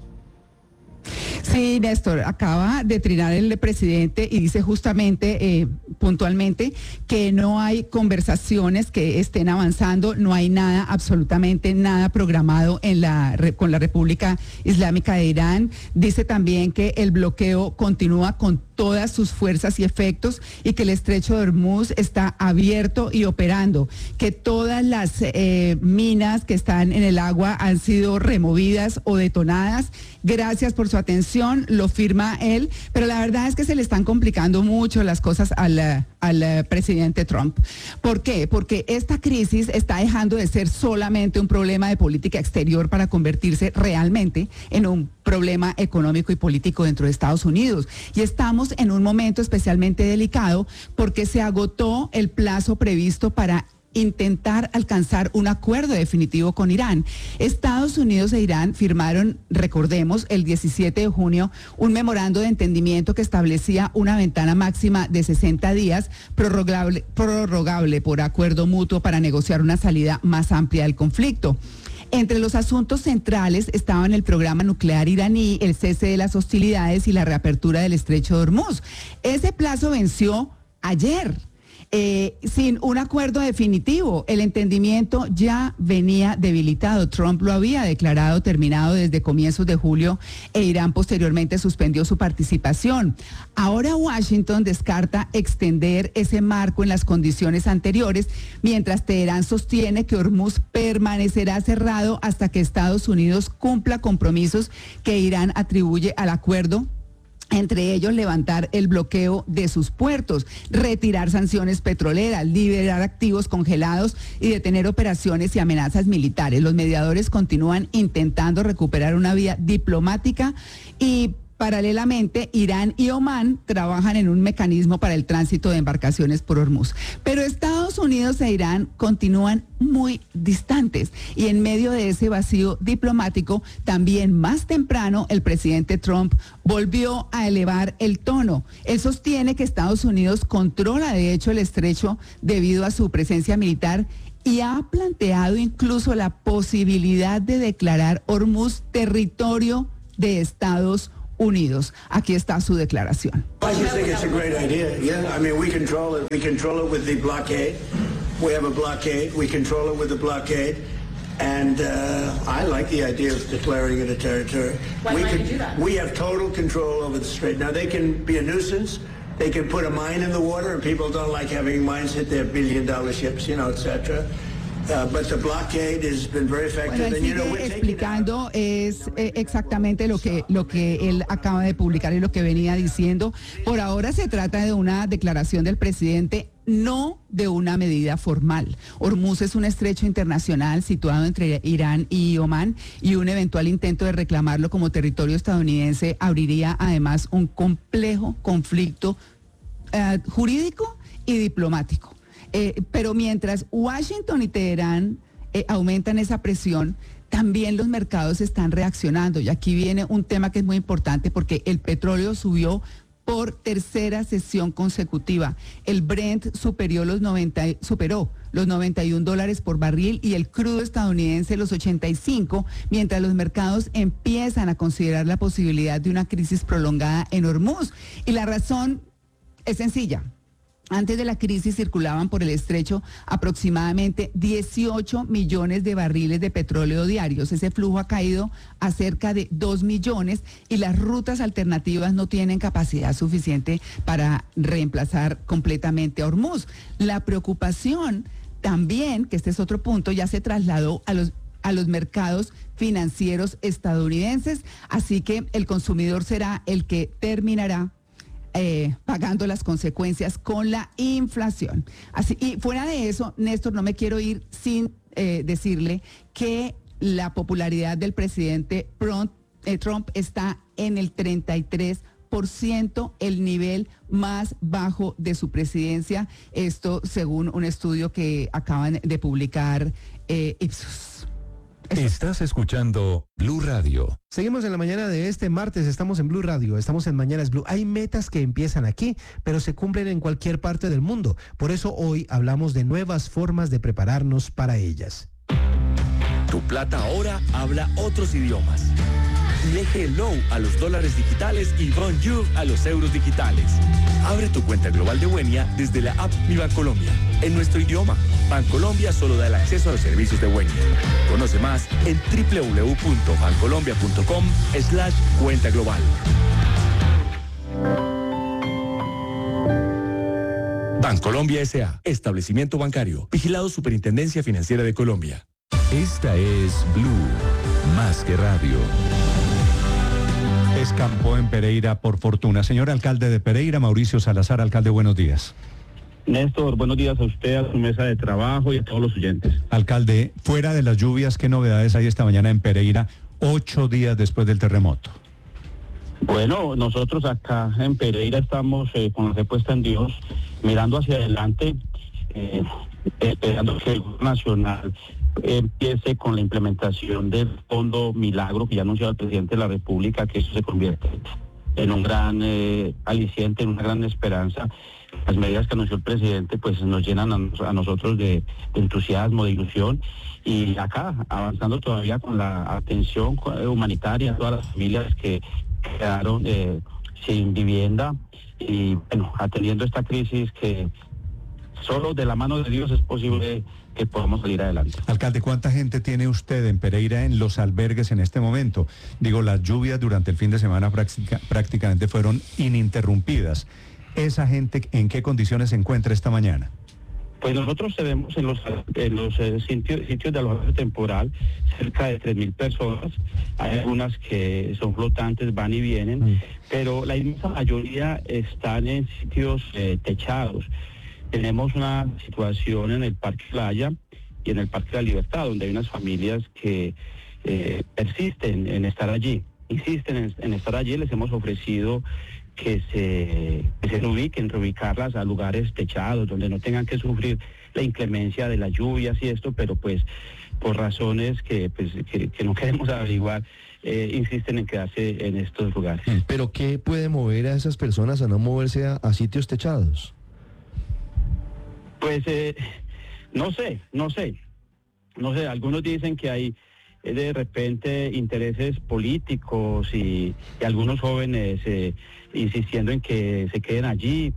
Sí, Néstor, acaba de trinar el presidente y dice justamente, puntualmente, que no hay conversaciones que estén avanzando, no hay nada, absolutamente nada programado con la República Islámica de Irán. Dice también que el bloqueo continúa con todas sus fuerzas y efectos y que el estrecho de Hormuz está abierto y operando, que todas las minas que están en el agua han sido removidas o detonadas. Gracias por su atención, lo firma él, pero la verdad es que se le están complicando mucho las cosas al presidente Trump. ¿Por qué? Porque esta crisis está dejando de ser solamente un problema de política exterior para convertirse realmente en un problema económico y político dentro de Estados Unidos. Y estamos en un momento especialmente delicado porque se agotó el plazo previsto para intentar alcanzar un acuerdo definitivo con Irán. Estados Unidos e Irán firmaron, recordemos, el 17 de junio un memorando de entendimiento que establecía una ventana máxima de 60 días prorrogable por acuerdo mutuo para negociar una salida más amplia del conflicto. Entre los asuntos centrales estaban el programa nuclear iraní, el cese de las hostilidades y la reapertura del estrecho de Hormuz. Ese plazo venció ayer. sin un acuerdo definitivo. El entendimiento ya venía debilitado. Trump lo había declarado terminado desde comienzos de julio e Irán posteriormente suspendió su participación. Ahora Washington descarta extender ese marco en las condiciones anteriores, mientras Teherán sostiene que Hormuz permanecerá cerrado hasta que Estados Unidos cumpla compromisos que Irán atribuye al acuerdo, entre ellos levantar el bloqueo de sus puertos, retirar sanciones petroleras, liberar activos congelados y detener operaciones y amenazas militares. Los mediadores continúan intentando recuperar una vía diplomática y paralelamente, Irán y Omán trabajan en un mecanismo para el tránsito de embarcaciones por Hormuz. Pero Estados Unidos e Irán continúan muy distantes y en medio de ese vacío diplomático, también más temprano, el presidente Trump volvió a elevar el tono. Él sostiene que Estados Unidos controla de hecho el estrecho debido a su presencia militar y ha planteado incluso la posibilidad de declarar Hormuz territorio de Estados Unidos. Aquí está su declaración. I just think it's a great idea. Yeah, I mean, we control it. We control it with the blockade. We have a blockade. We control it with the blockade. And I like the idea of declaring it a territory. Why would you do that? We have total control over the strait. Now, they can be a nuisance. They can put a mine in the water, and people don't like having mines hit their billion-dollar ships, you know, et cetera. But the blockade has been very effective. Bueno, él sigue explicando exactamente lo que él acaba de publicar y lo que venía diciendo. Por ahora se trata de una declaración del presidente, no de una medida formal. Hormuz es un estrecho internacional situado entre Irán y Omán y un eventual intento de reclamarlo como territorio estadounidense abriría además un complejo conflicto jurídico y diplomático. Pero mientras Washington y Teherán aumentan esa presión, también los mercados están reaccionando. Y aquí viene un tema que es muy importante porque el petróleo subió por tercera sesión consecutiva. El Brent superó los $91 por barril y el crudo estadounidense los 85, mientras los mercados empiezan a considerar la posibilidad de una crisis prolongada en Hormuz. Y la razón es sencilla. Antes de la crisis circulaban por el estrecho aproximadamente 18 millones de barriles de petróleo diarios. Ese flujo ha caído a cerca de 2 millones y las rutas alternativas no tienen capacidad suficiente para reemplazar completamente a Hormuz. La preocupación también, que este es otro punto, ya se trasladó a los mercados financieros estadounidenses, así que el consumidor será el que terminará pagando las consecuencias con la inflación. Así, y fuera de eso, Néstor, no me quiero ir sin decirle que la popularidad del presidente Trump está en el 33%, el nivel más bajo de su presidencia. Esto según un estudio que acaban de publicar Ipsos. Estás escuchando Blue Radio. Seguimos en la mañana de este martes, estamos en Blue Radio, estamos en Mañanas Blue. Hay metas que empiezan aquí, pero se cumplen en cualquier parte del mundo. Por eso hoy hablamos de nuevas formas de prepararnos para ellas. Tu plata ahora habla otros idiomas. Dile hello a los dólares digitales y bonjour a los euros digitales. Abre tu cuenta global de Wenia desde la app Mi Bancolombia, en nuestro idioma. Bancolombia solo da el acceso a los servicios de Wenia. Conoce más en www.bancolombia.com/cuenta global. Bancolombia S.A., establecimiento bancario, vigilado Superintendencia Financiera de Colombia. Esta es Blue, más que radio. Escampó en Pereira por fortuna. Señor alcalde de Pereira, Mauricio Salazar, alcalde, buenos días. Néstor, buenos días a usted, a su mesa de trabajo y a todos los oyentes. Alcalde, fuera de las lluvias, ¿qué novedades hay esta mañana en Pereira, 8 días después del terremoto? Bueno, nosotros acá en Pereira estamos con la fe puesta en Dios, mirando hacia adelante, esperando que el Gobierno Nacional empiece con la implementación del Fondo Milagro que ya anunció el presidente de la República, que eso se convierte en un gran aliciente, en una gran esperanza. Las medidas que anunció el presidente pues nos llenan a nosotros de entusiasmo, de ilusión, y acá avanzando todavía con la atención humanitaria a todas las familias que quedaron sin vivienda y bueno, atendiendo esta crisis que solo de la mano de Dios es posible que podamos salir adelante. Alcalde, ¿cuánta gente tiene usted en Pereira en los albergues en este momento? Digo, las lluvias durante el fin de semana prácticamente fueron ininterrumpidas. ¿Esa gente en qué condiciones se encuentra esta mañana? Pues nosotros tenemos en los sitios de alojamiento temporal cerca de 3.000 personas. Hay algunas que son flotantes, van y vienen, pero la inmensa mayoría están en sitios techados. Tenemos una situación en el Parque Playa y en el Parque de la Libertad, donde hay unas familias que persisten en estar allí, insisten en estar allí. Les hemos ofrecido que se reubicarlas a lugares techados, donde no tengan que sufrir la inclemencia de las lluvias y esto, pero pues por razones que no queremos averiguar, insisten en quedarse en estos lugares. ¿Pero qué puede mover a esas personas a no moverse a sitios techados? Pues no sé, algunos dicen que hay de repente intereses políticos y algunos jóvenes insistiendo en que se queden allí,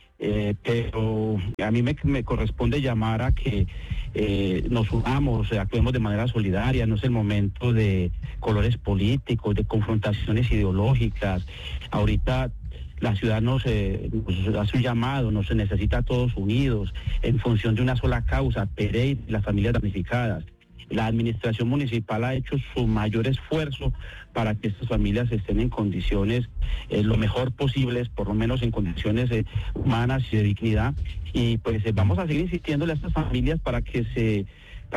pero a mí me corresponde llamar a que nos unamos, actuemos de manera solidaria. No es el momento de colores políticos, de confrontaciones ideológicas. Ahorita la ciudad nos hace un llamado, nos necesita a todos unidos en función de una sola causa, Pereira y las familias damnificadas. La administración municipal ha hecho su mayor esfuerzo para que estas familias estén en condiciones lo mejor posibles, por lo menos en condiciones humanas y de dignidad. Y pues vamos a seguir insistiéndole a estas familias para que se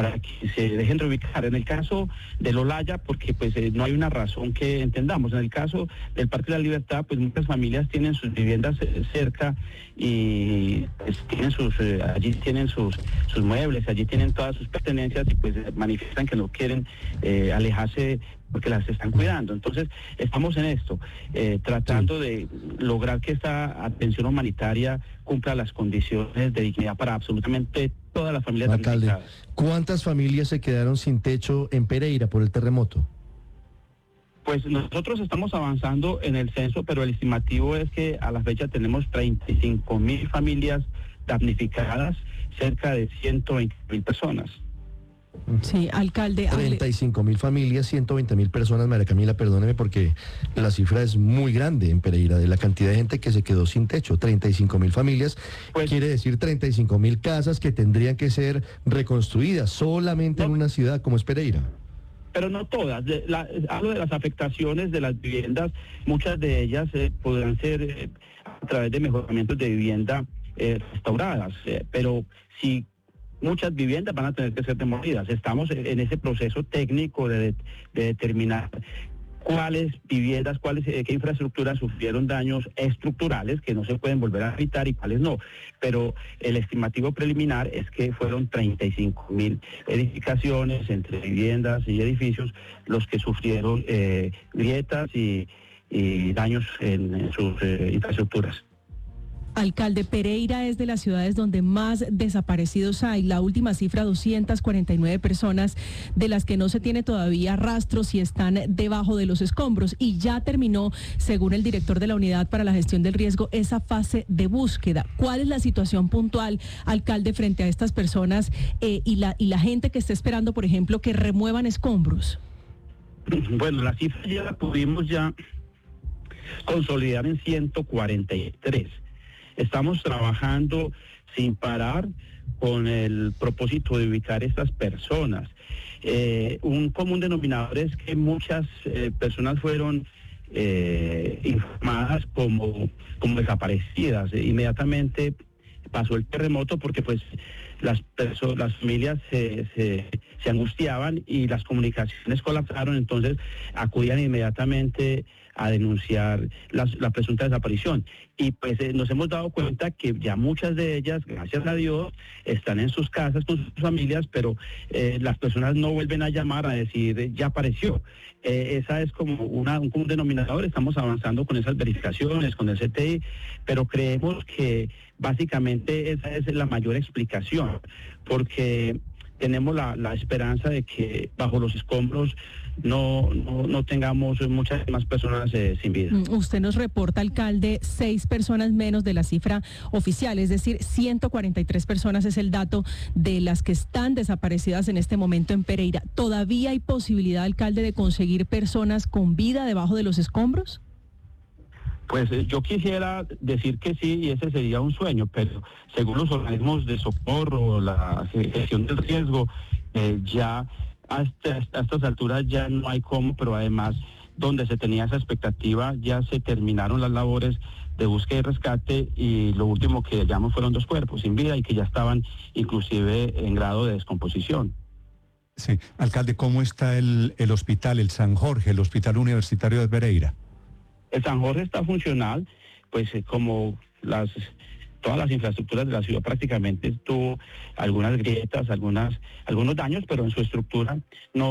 dejen reubicar. En el caso del Olaya, porque pues no hay una razón que entendamos. En el caso del Parque de la Libertad, pues muchas familias tienen sus viviendas cerca y pues, allí tienen sus muebles, allí tienen todas sus pertenencias y pues manifiestan que no quieren alejarse porque las están cuidando. Entonces, estamos en esto, tratando de lograr que esta atención humanitaria cumpla las condiciones de dignidad para absolutamente todas las familias damnificadas. ¿Cuántas familias se quedaron sin techo en Pereira por el terremoto? Pues nosotros estamos avanzando en el censo, pero el estimativo es que a la fecha tenemos 35.000 familias damnificadas, cerca de 120.000 personas. Sí, alcalde. 35.000 familias, 120.000 personas. María Camila, perdóneme porque la cifra es muy grande en Pereira, de la cantidad de gente que se quedó sin techo. 35.000 familias, pues, quiere decir 35.000 casas que tendrían que ser reconstruidas solamente en una ciudad como es Pereira. Pero no todas. Hablo de las afectaciones de las viviendas. Muchas de ellas podrán ser a través de mejoramientos de vivienda restauradas, pero si muchas viviendas van a tener que ser demolidas. Estamos en ese proceso técnico de determinar cuáles viviendas, qué infraestructuras sufrieron daños estructurales que no se pueden volver a habitar y cuáles no. Pero el estimativo preliminar es que fueron 35.000 edificaciones entre viviendas y edificios los que sufrieron grietas y daños en sus infraestructuras. Alcalde, Pereira es de las ciudades donde más desaparecidos hay. La última cifra, 249 personas, de las que no se tiene todavía rastros y están debajo de los escombros. Y ya terminó, según el director de la Unidad para la Gestión del Riesgo, esa fase de búsqueda. ¿Cuál es la situación puntual, alcalde, frente a estas personas y la gente que está esperando, por ejemplo, que remuevan escombros? Bueno, la cifra ya la pudimos consolidar en 143. Estamos trabajando sin parar con el propósito de ubicar estas personas. Un común denominador es que muchas personas fueron informadas como desaparecidas. Inmediatamente pasó el terremoto porque pues las familias se angustiaban y las comunicaciones colapsaron, entonces acudían inmediatamente a denunciar la presunta desaparición. Y pues nos hemos dado cuenta que ya muchas de ellas, gracias a Dios, están en sus casas con sus familias, pero las personas no vuelven a llamar a decir ya apareció. Esa es como un común denominador. Estamos avanzando con esas verificaciones, con el CTI, pero creemos que básicamente esa es la mayor explicación, porque tenemos la esperanza de que bajo los escombros no tengamos muchas más personas sin vida. Usted nos reporta, alcalde, 6 personas menos de la cifra oficial, es decir, 143 personas es el dato de las que están desaparecidas en este momento en Pereira. ¿Todavía hay posibilidad, alcalde, de conseguir personas con vida debajo de los escombros? Pues yo quisiera decir que sí, y ese sería un sueño, pero según los organismos de socorro, la gestión del riesgo, ya hasta estas alturas ya no hay cómo, pero además donde se tenía esa expectativa ya se terminaron las labores de búsqueda y rescate, y lo último que hallamos fueron 2 cuerpos sin vida y que ya estaban inclusive en grado de descomposición. Sí, alcalde, ¿cómo está el hospital, el San Jorge, el Hospital Universitario de Pereira? El San Jorge está funcional, pues como todas las infraestructuras de la ciudad prácticamente tuvo algunas grietas, algunos daños, pero en su estructura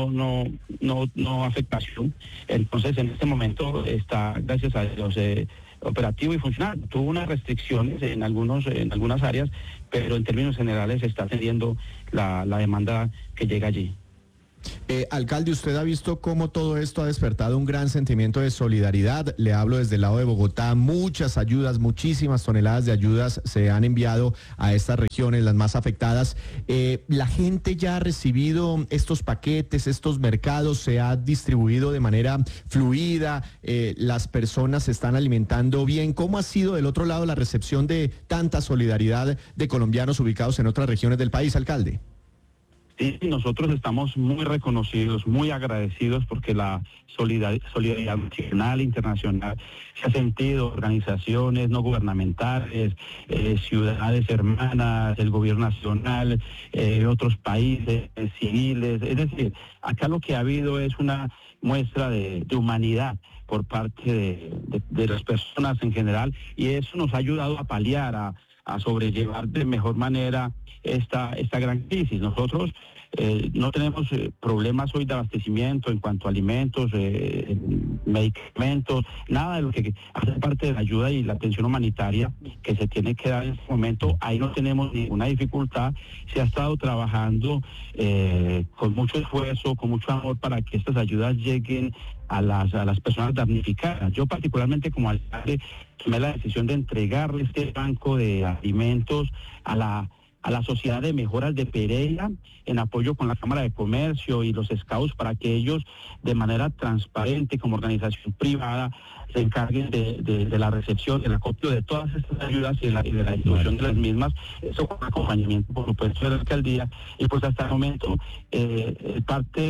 no afectación. Entonces en este momento está, gracias a Dios, operativo y funcional. Tuvo unas restricciones en algunas áreas, pero en términos generales está atendiendo la demanda que llega allí. Alcalde, usted ha visto cómo todo esto ha despertado un gran sentimiento de solidaridad. Le hablo desde el lado de Bogotá, muchas ayudas, muchísimas toneladas de ayudas se han enviado a estas regiones, las más afectadas. ¿La gente ya ha recibido estos paquetes, estos mercados? ¿Se ha distribuido de manera fluida? ¿Las personas se están alimentando bien? ¿Cómo ha sido del otro lado la recepción de tanta solidaridad de colombianos ubicados en otras regiones del país, alcalde? Sí, nosotros estamos muy reconocidos, muy agradecidos porque la solidaridad nacional e internacional se ha sentido, organizaciones no gubernamentales, ciudades hermanas, el gobierno nacional, otros países, civiles. Es decir, acá lo que ha habido es una muestra de humanidad por parte de las personas en general, y eso nos ha ayudado a paliar, a sobrellevar de mejor manera esta gran crisis. Nosotros no tenemos problemas hoy de abastecimiento en cuanto a alimentos, medicamentos, nada de lo que hace parte de la ayuda y la atención humanitaria que se tiene que dar en este momento. Ahí no tenemos ninguna dificultad. Se ha estado trabajando con mucho esfuerzo, con mucho amor para que estas ayudas lleguen a las personas damnificadas. Yo particularmente como alcalde tomé la decisión de entregarle este banco de alimentos a la Sociedad de Mejoras de Pereira en apoyo con la Cámara de Comercio y los Scouts para que ellos de manera transparente como organización privada se encarguen de la recepción, del acopio de todas estas ayudas y de la distribución de las mismas, eso con acompañamiento por supuesto de la alcaldía, y pues hasta el momento el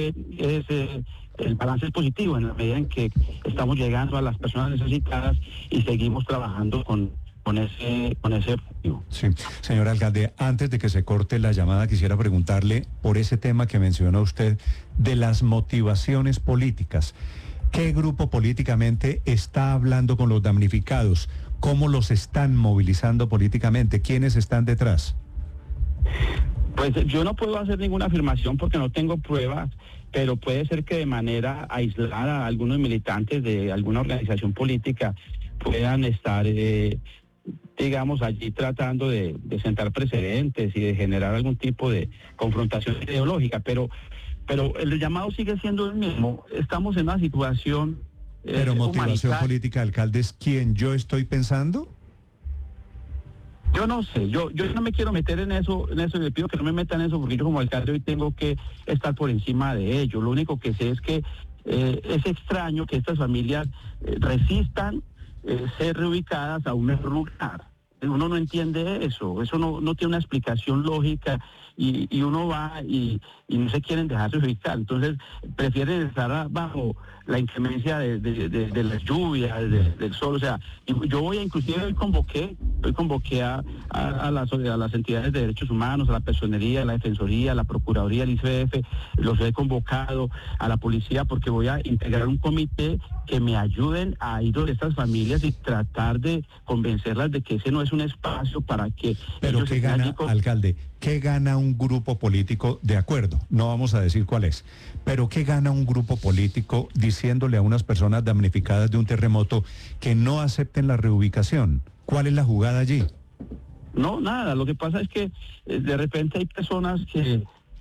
balance es positivo en la medida en que estamos llegando a las personas necesitadas y seguimos trabajando con ese objetivo. Sí, señor alcalde, antes de que se corte la llamada, quisiera preguntarle por ese tema que mencionó usted de las motivaciones políticas. ¿Qué grupo políticamente está hablando con los damnificados? ¿Cómo los están movilizando políticamente? ¿Quiénes están detrás? Pues yo no puedo hacer ninguna afirmación porque no tengo pruebas, pero puede ser que de manera aislada algunos militantes de alguna organización política puedan estar digamos, allí tratando de sentar precedentes y de generar algún tipo de confrontación ideológica, pero el llamado sigue siendo el mismo. Estamos en una situación ¿Pero motivación política, alcalde, es quién yo estoy pensando? Yo no sé, yo no me quiero meter en eso, y le pido que no me metan en eso, porque yo como alcalde hoy tengo que estar por encima de ello. Lo único que sé es que es extraño que estas familias resistan ser reubicadas a un mejor lugar. Uno no entiende eso no tiene una explicación lógica, y uno va y no se quieren dejar reubicar, entonces prefieren estar bajo la inclemencia de las lluvias, del sol. O sea, yo voy inclusive hoy convoqué a las entidades de derechos humanos, a la personería, a la defensoría, a la procuraduría, al ICF, los he convocado, a la policía, porque voy a integrar un comité que me ayuden a ir a estas familias y tratar de convencerlas de que ese no es un espacio para que... Pero ¿qué gana, alcalde? ¿Qué gana un grupo político? De acuerdo, no vamos a decir cuál es, pero ¿qué gana un grupo político diciéndole a unas personas damnificadas de un terremoto que no acepten la reubicación? ¿Cuál es la jugada allí? No, nada, lo que pasa es que de repente hay personas que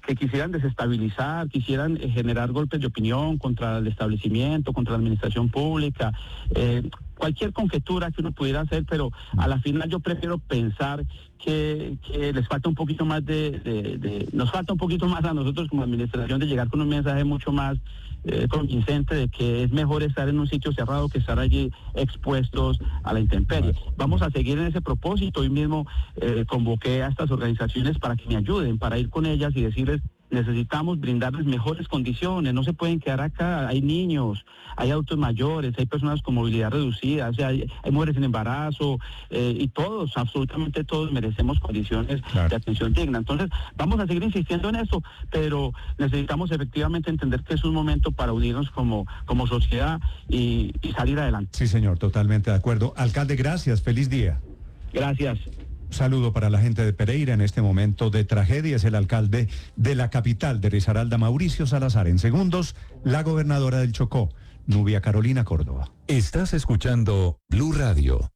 quisieran desestabilizar, quisieran generar golpes de opinión contra el establecimiento, contra la administración pública, cualquier conjetura que uno pudiera hacer, pero a la final yo prefiero pensar que les falta un poquito más nos falta un poquito más a nosotros como administración de llegar con un mensaje mucho más convincente de que es mejor estar en un sitio cerrado que estar allí expuestos a la intemperie. Vamos a seguir en ese propósito. Hoy mismo convoqué a estas organizaciones para que me ayuden, para ir con ellas y decirles: necesitamos brindarles mejores condiciones, no se pueden quedar acá, hay niños, hay adultos mayores, hay personas con movilidad reducida, o sea, hay mujeres en embarazo, y todos, absolutamente todos merecemos condiciones de atención digna. Entonces, vamos a seguir insistiendo en eso, pero necesitamos efectivamente entender que es un momento para unirnos como sociedad y salir adelante. Sí, señor, totalmente de acuerdo. Alcalde, gracias, feliz día. Gracias. Saludo para la gente de Pereira en este momento de tragedia. Es el alcalde de la capital de Risaralda, Mauricio Salazar. En segundos, la gobernadora del Chocó, Nubia Carolina Córdoba. Estás escuchando Blue Radio.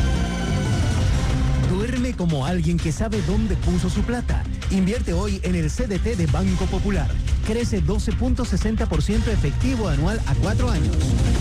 Duerme como alguien que sabe dónde puso su plata. Invierte hoy en el CDT de Banco Popular. Crece 12.60% efectivo anual a 4 años.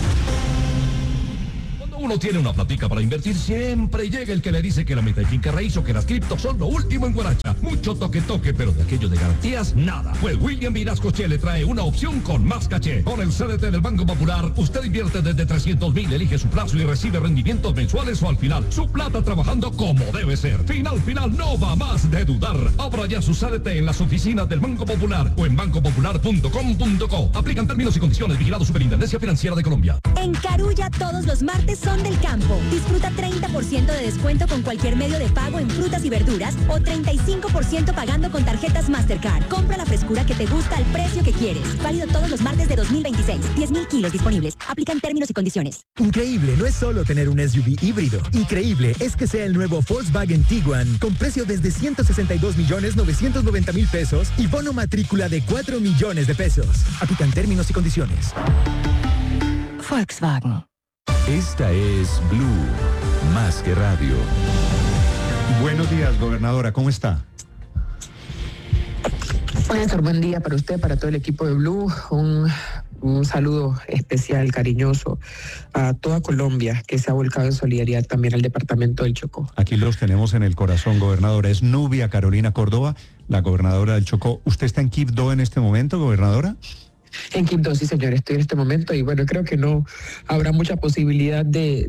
Uno tiene una platica para invertir, siempre llega el que le dice que la meta de finca raíz o que las criptos son lo último en guaracha. Mucho toque, pero de aquello de garantías, nada. Pues William Vinascoche le trae una opción con más caché. Con el CDT del Banco Popular, usted invierte desde 300,000, elige su plazo y recibe rendimientos mensuales o al final. Su plata trabajando como debe ser. Final, no va más de dudar. Abra ya su CDT en las oficinas del Banco Popular o en bancopopular.com.co. Aplican términos y condiciones. Vigilado Superintendencia Financiera de Colombia. En Carulla todos los martes son del campo. Disfruta 30% de descuento con cualquier medio de pago en frutas y verduras o 35% pagando con tarjetas Mastercard. Compra la frescura que te gusta al precio que quieres. Válido todos los martes de 2026. 10,000 kilos disponibles. Aplican términos y condiciones. Increíble no es solo tener un SUV híbrido. Increíble es que sea el nuevo Volkswagen Tiguan con precio desde 162.990.000 pesos y bono matrícula de 4 millones de pesos. Aplican términos y condiciones. Volkswagen. Esta es Blue, más que radio. Buenos días, gobernadora, ¿cómo está? Néstor, buen día para usted, para todo el equipo de Blue. Un saludo especial, cariñoso a toda Colombia que se ha volcado en solidaridad también al departamento del Chocó. Aquí los tenemos en el corazón, gobernadora. Es Nubia Carolina Córdoba, la gobernadora del Chocó. ¿Usted está en Quibdó en este momento, gobernadora? En Quibdó, sí, señor, estoy en este momento y bueno, creo que no habrá mucha posibilidad de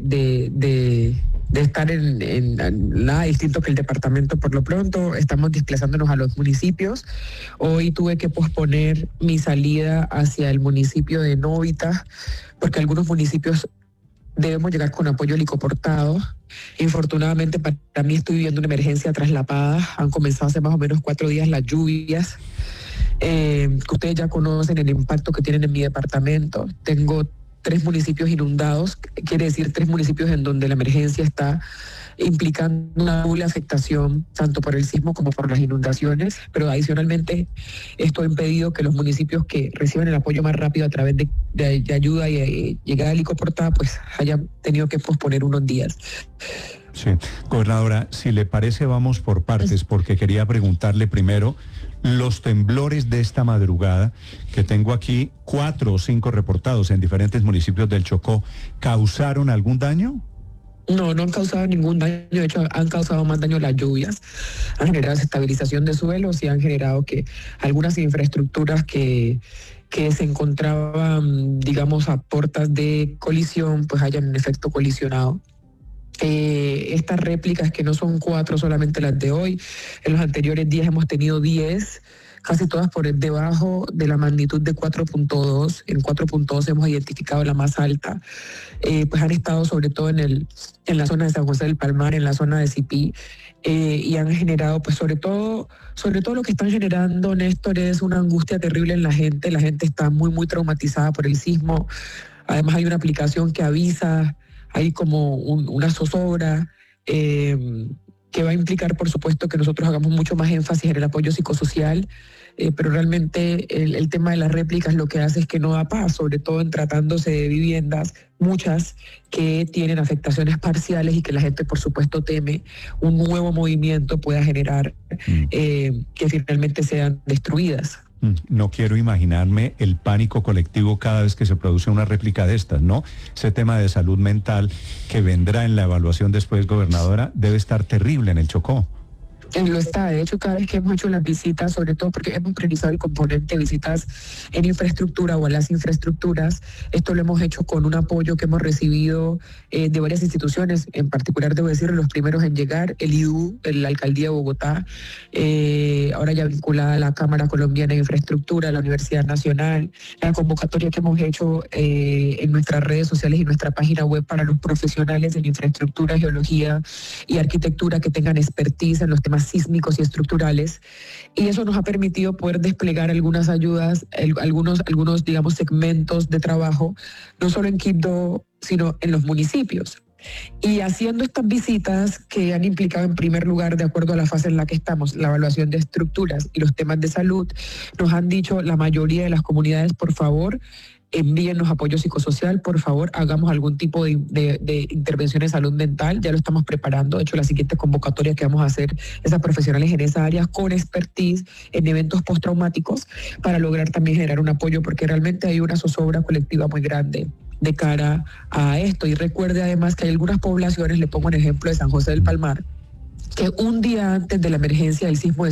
estar en nada distinto que el departamento por lo pronto. Estamos desplazándonos a los municipios. Hoy tuve que posponer mi salida hacia el municipio de Novita porque algunos municipios debemos llegar con apoyo helicoportado. Infortunadamente para mí estoy viviendo una emergencia traslapada. Han comenzado hace más o menos 4 días las lluvias. Que ustedes ya conocen el impacto que tienen en mi departamento. Tengo 3 municipios inundados, quiere decir 3 municipios en donde la emergencia está implicando una doble afectación, tanto por el sismo como por las inundaciones, pero adicionalmente esto ha impedido que los municipios que reciben el apoyo más rápido a través de ayuda y llegada helicoportada, pues hayan tenido que posponer unos días. Sí, gobernadora, si le parece vamos por partes, porque quería preguntarle primero los temblores de esta madrugada, que tengo aquí 4 o 5 reportados en diferentes municipios del Chocó, ¿causaron algún daño? No han causado ningún daño, de hecho han causado más daño las lluvias, han generado desestabilización de suelos y han generado que algunas infraestructuras que se encontraban, digamos, a puertas de colisión, pues hayan en efecto colisionado. Estas réplicas, que no son 4 solamente las de hoy, en los anteriores días hemos tenido 10, casi todas por debajo de la magnitud de 4.2. En 4.2 hemos identificado la más alta. Pues han estado sobre todo en la zona de San José del Palmar, en la zona de Cipí, y han generado, pues sobre todo lo que están generando, Néstor, es una angustia terrible en la gente. La gente está muy traumatizada por el sismo. Además hay una aplicación que avisa. Hay como una zozobra que va a implicar, por supuesto, que nosotros hagamos mucho más énfasis en el apoyo psicosocial, pero realmente el tema de las réplicas lo que hace es que no da paz, sobre todo en tratándose de viviendas, muchas que tienen afectaciones parciales y que la gente, por supuesto, teme un nuevo movimiento pueda generar que finalmente sean destruidas. No quiero imaginarme el pánico colectivo cada vez que se produce una réplica de estas, ¿no? Ese tema de salud mental que vendrá en la evaluación después, gobernadora, debe estar terrible en el Chocó. Lo está, de hecho, cada vez que hemos hecho las visitas, sobre todo porque hemos priorizado el componente de visitas en infraestructura o a las infraestructuras, esto lo hemos hecho con un apoyo que hemos recibido de varias instituciones, en particular debo decir los primeros en llegar, el IDU, la Alcaldía de Bogotá, ahora ya vinculada a la Cámara Colombiana de Infraestructura, la Universidad Nacional, la convocatoria que hemos hecho en nuestras redes sociales y nuestra página web para los profesionales en infraestructura, geología y arquitectura que tengan expertise en los temas sísmicos y estructurales, y eso nos ha permitido poder desplegar algunas ayudas, algunos digamos segmentos de trabajo, no solo en Quibdó, sino en los municipios. Y haciendo estas visitas que han implicado en primer lugar, de acuerdo a la fase en la que estamos, la evaluación de estructuras y los temas de salud, nos han dicho la mayoría de las comunidades, por favor, envíennos apoyo psicosocial, por favor, hagamos algún tipo de intervención en salud mental, ya lo estamos preparando, de hecho la siguiente convocatoria que vamos a hacer es a profesionales en esa área con expertise en eventos postraumáticos para lograr también generar un apoyo, porque realmente hay una zozobra colectiva muy grande de cara a esto. Y recuerde además que hay algunas poblaciones, le pongo un ejemplo de San José del Palmar, que un día antes de la emergencia del sismo de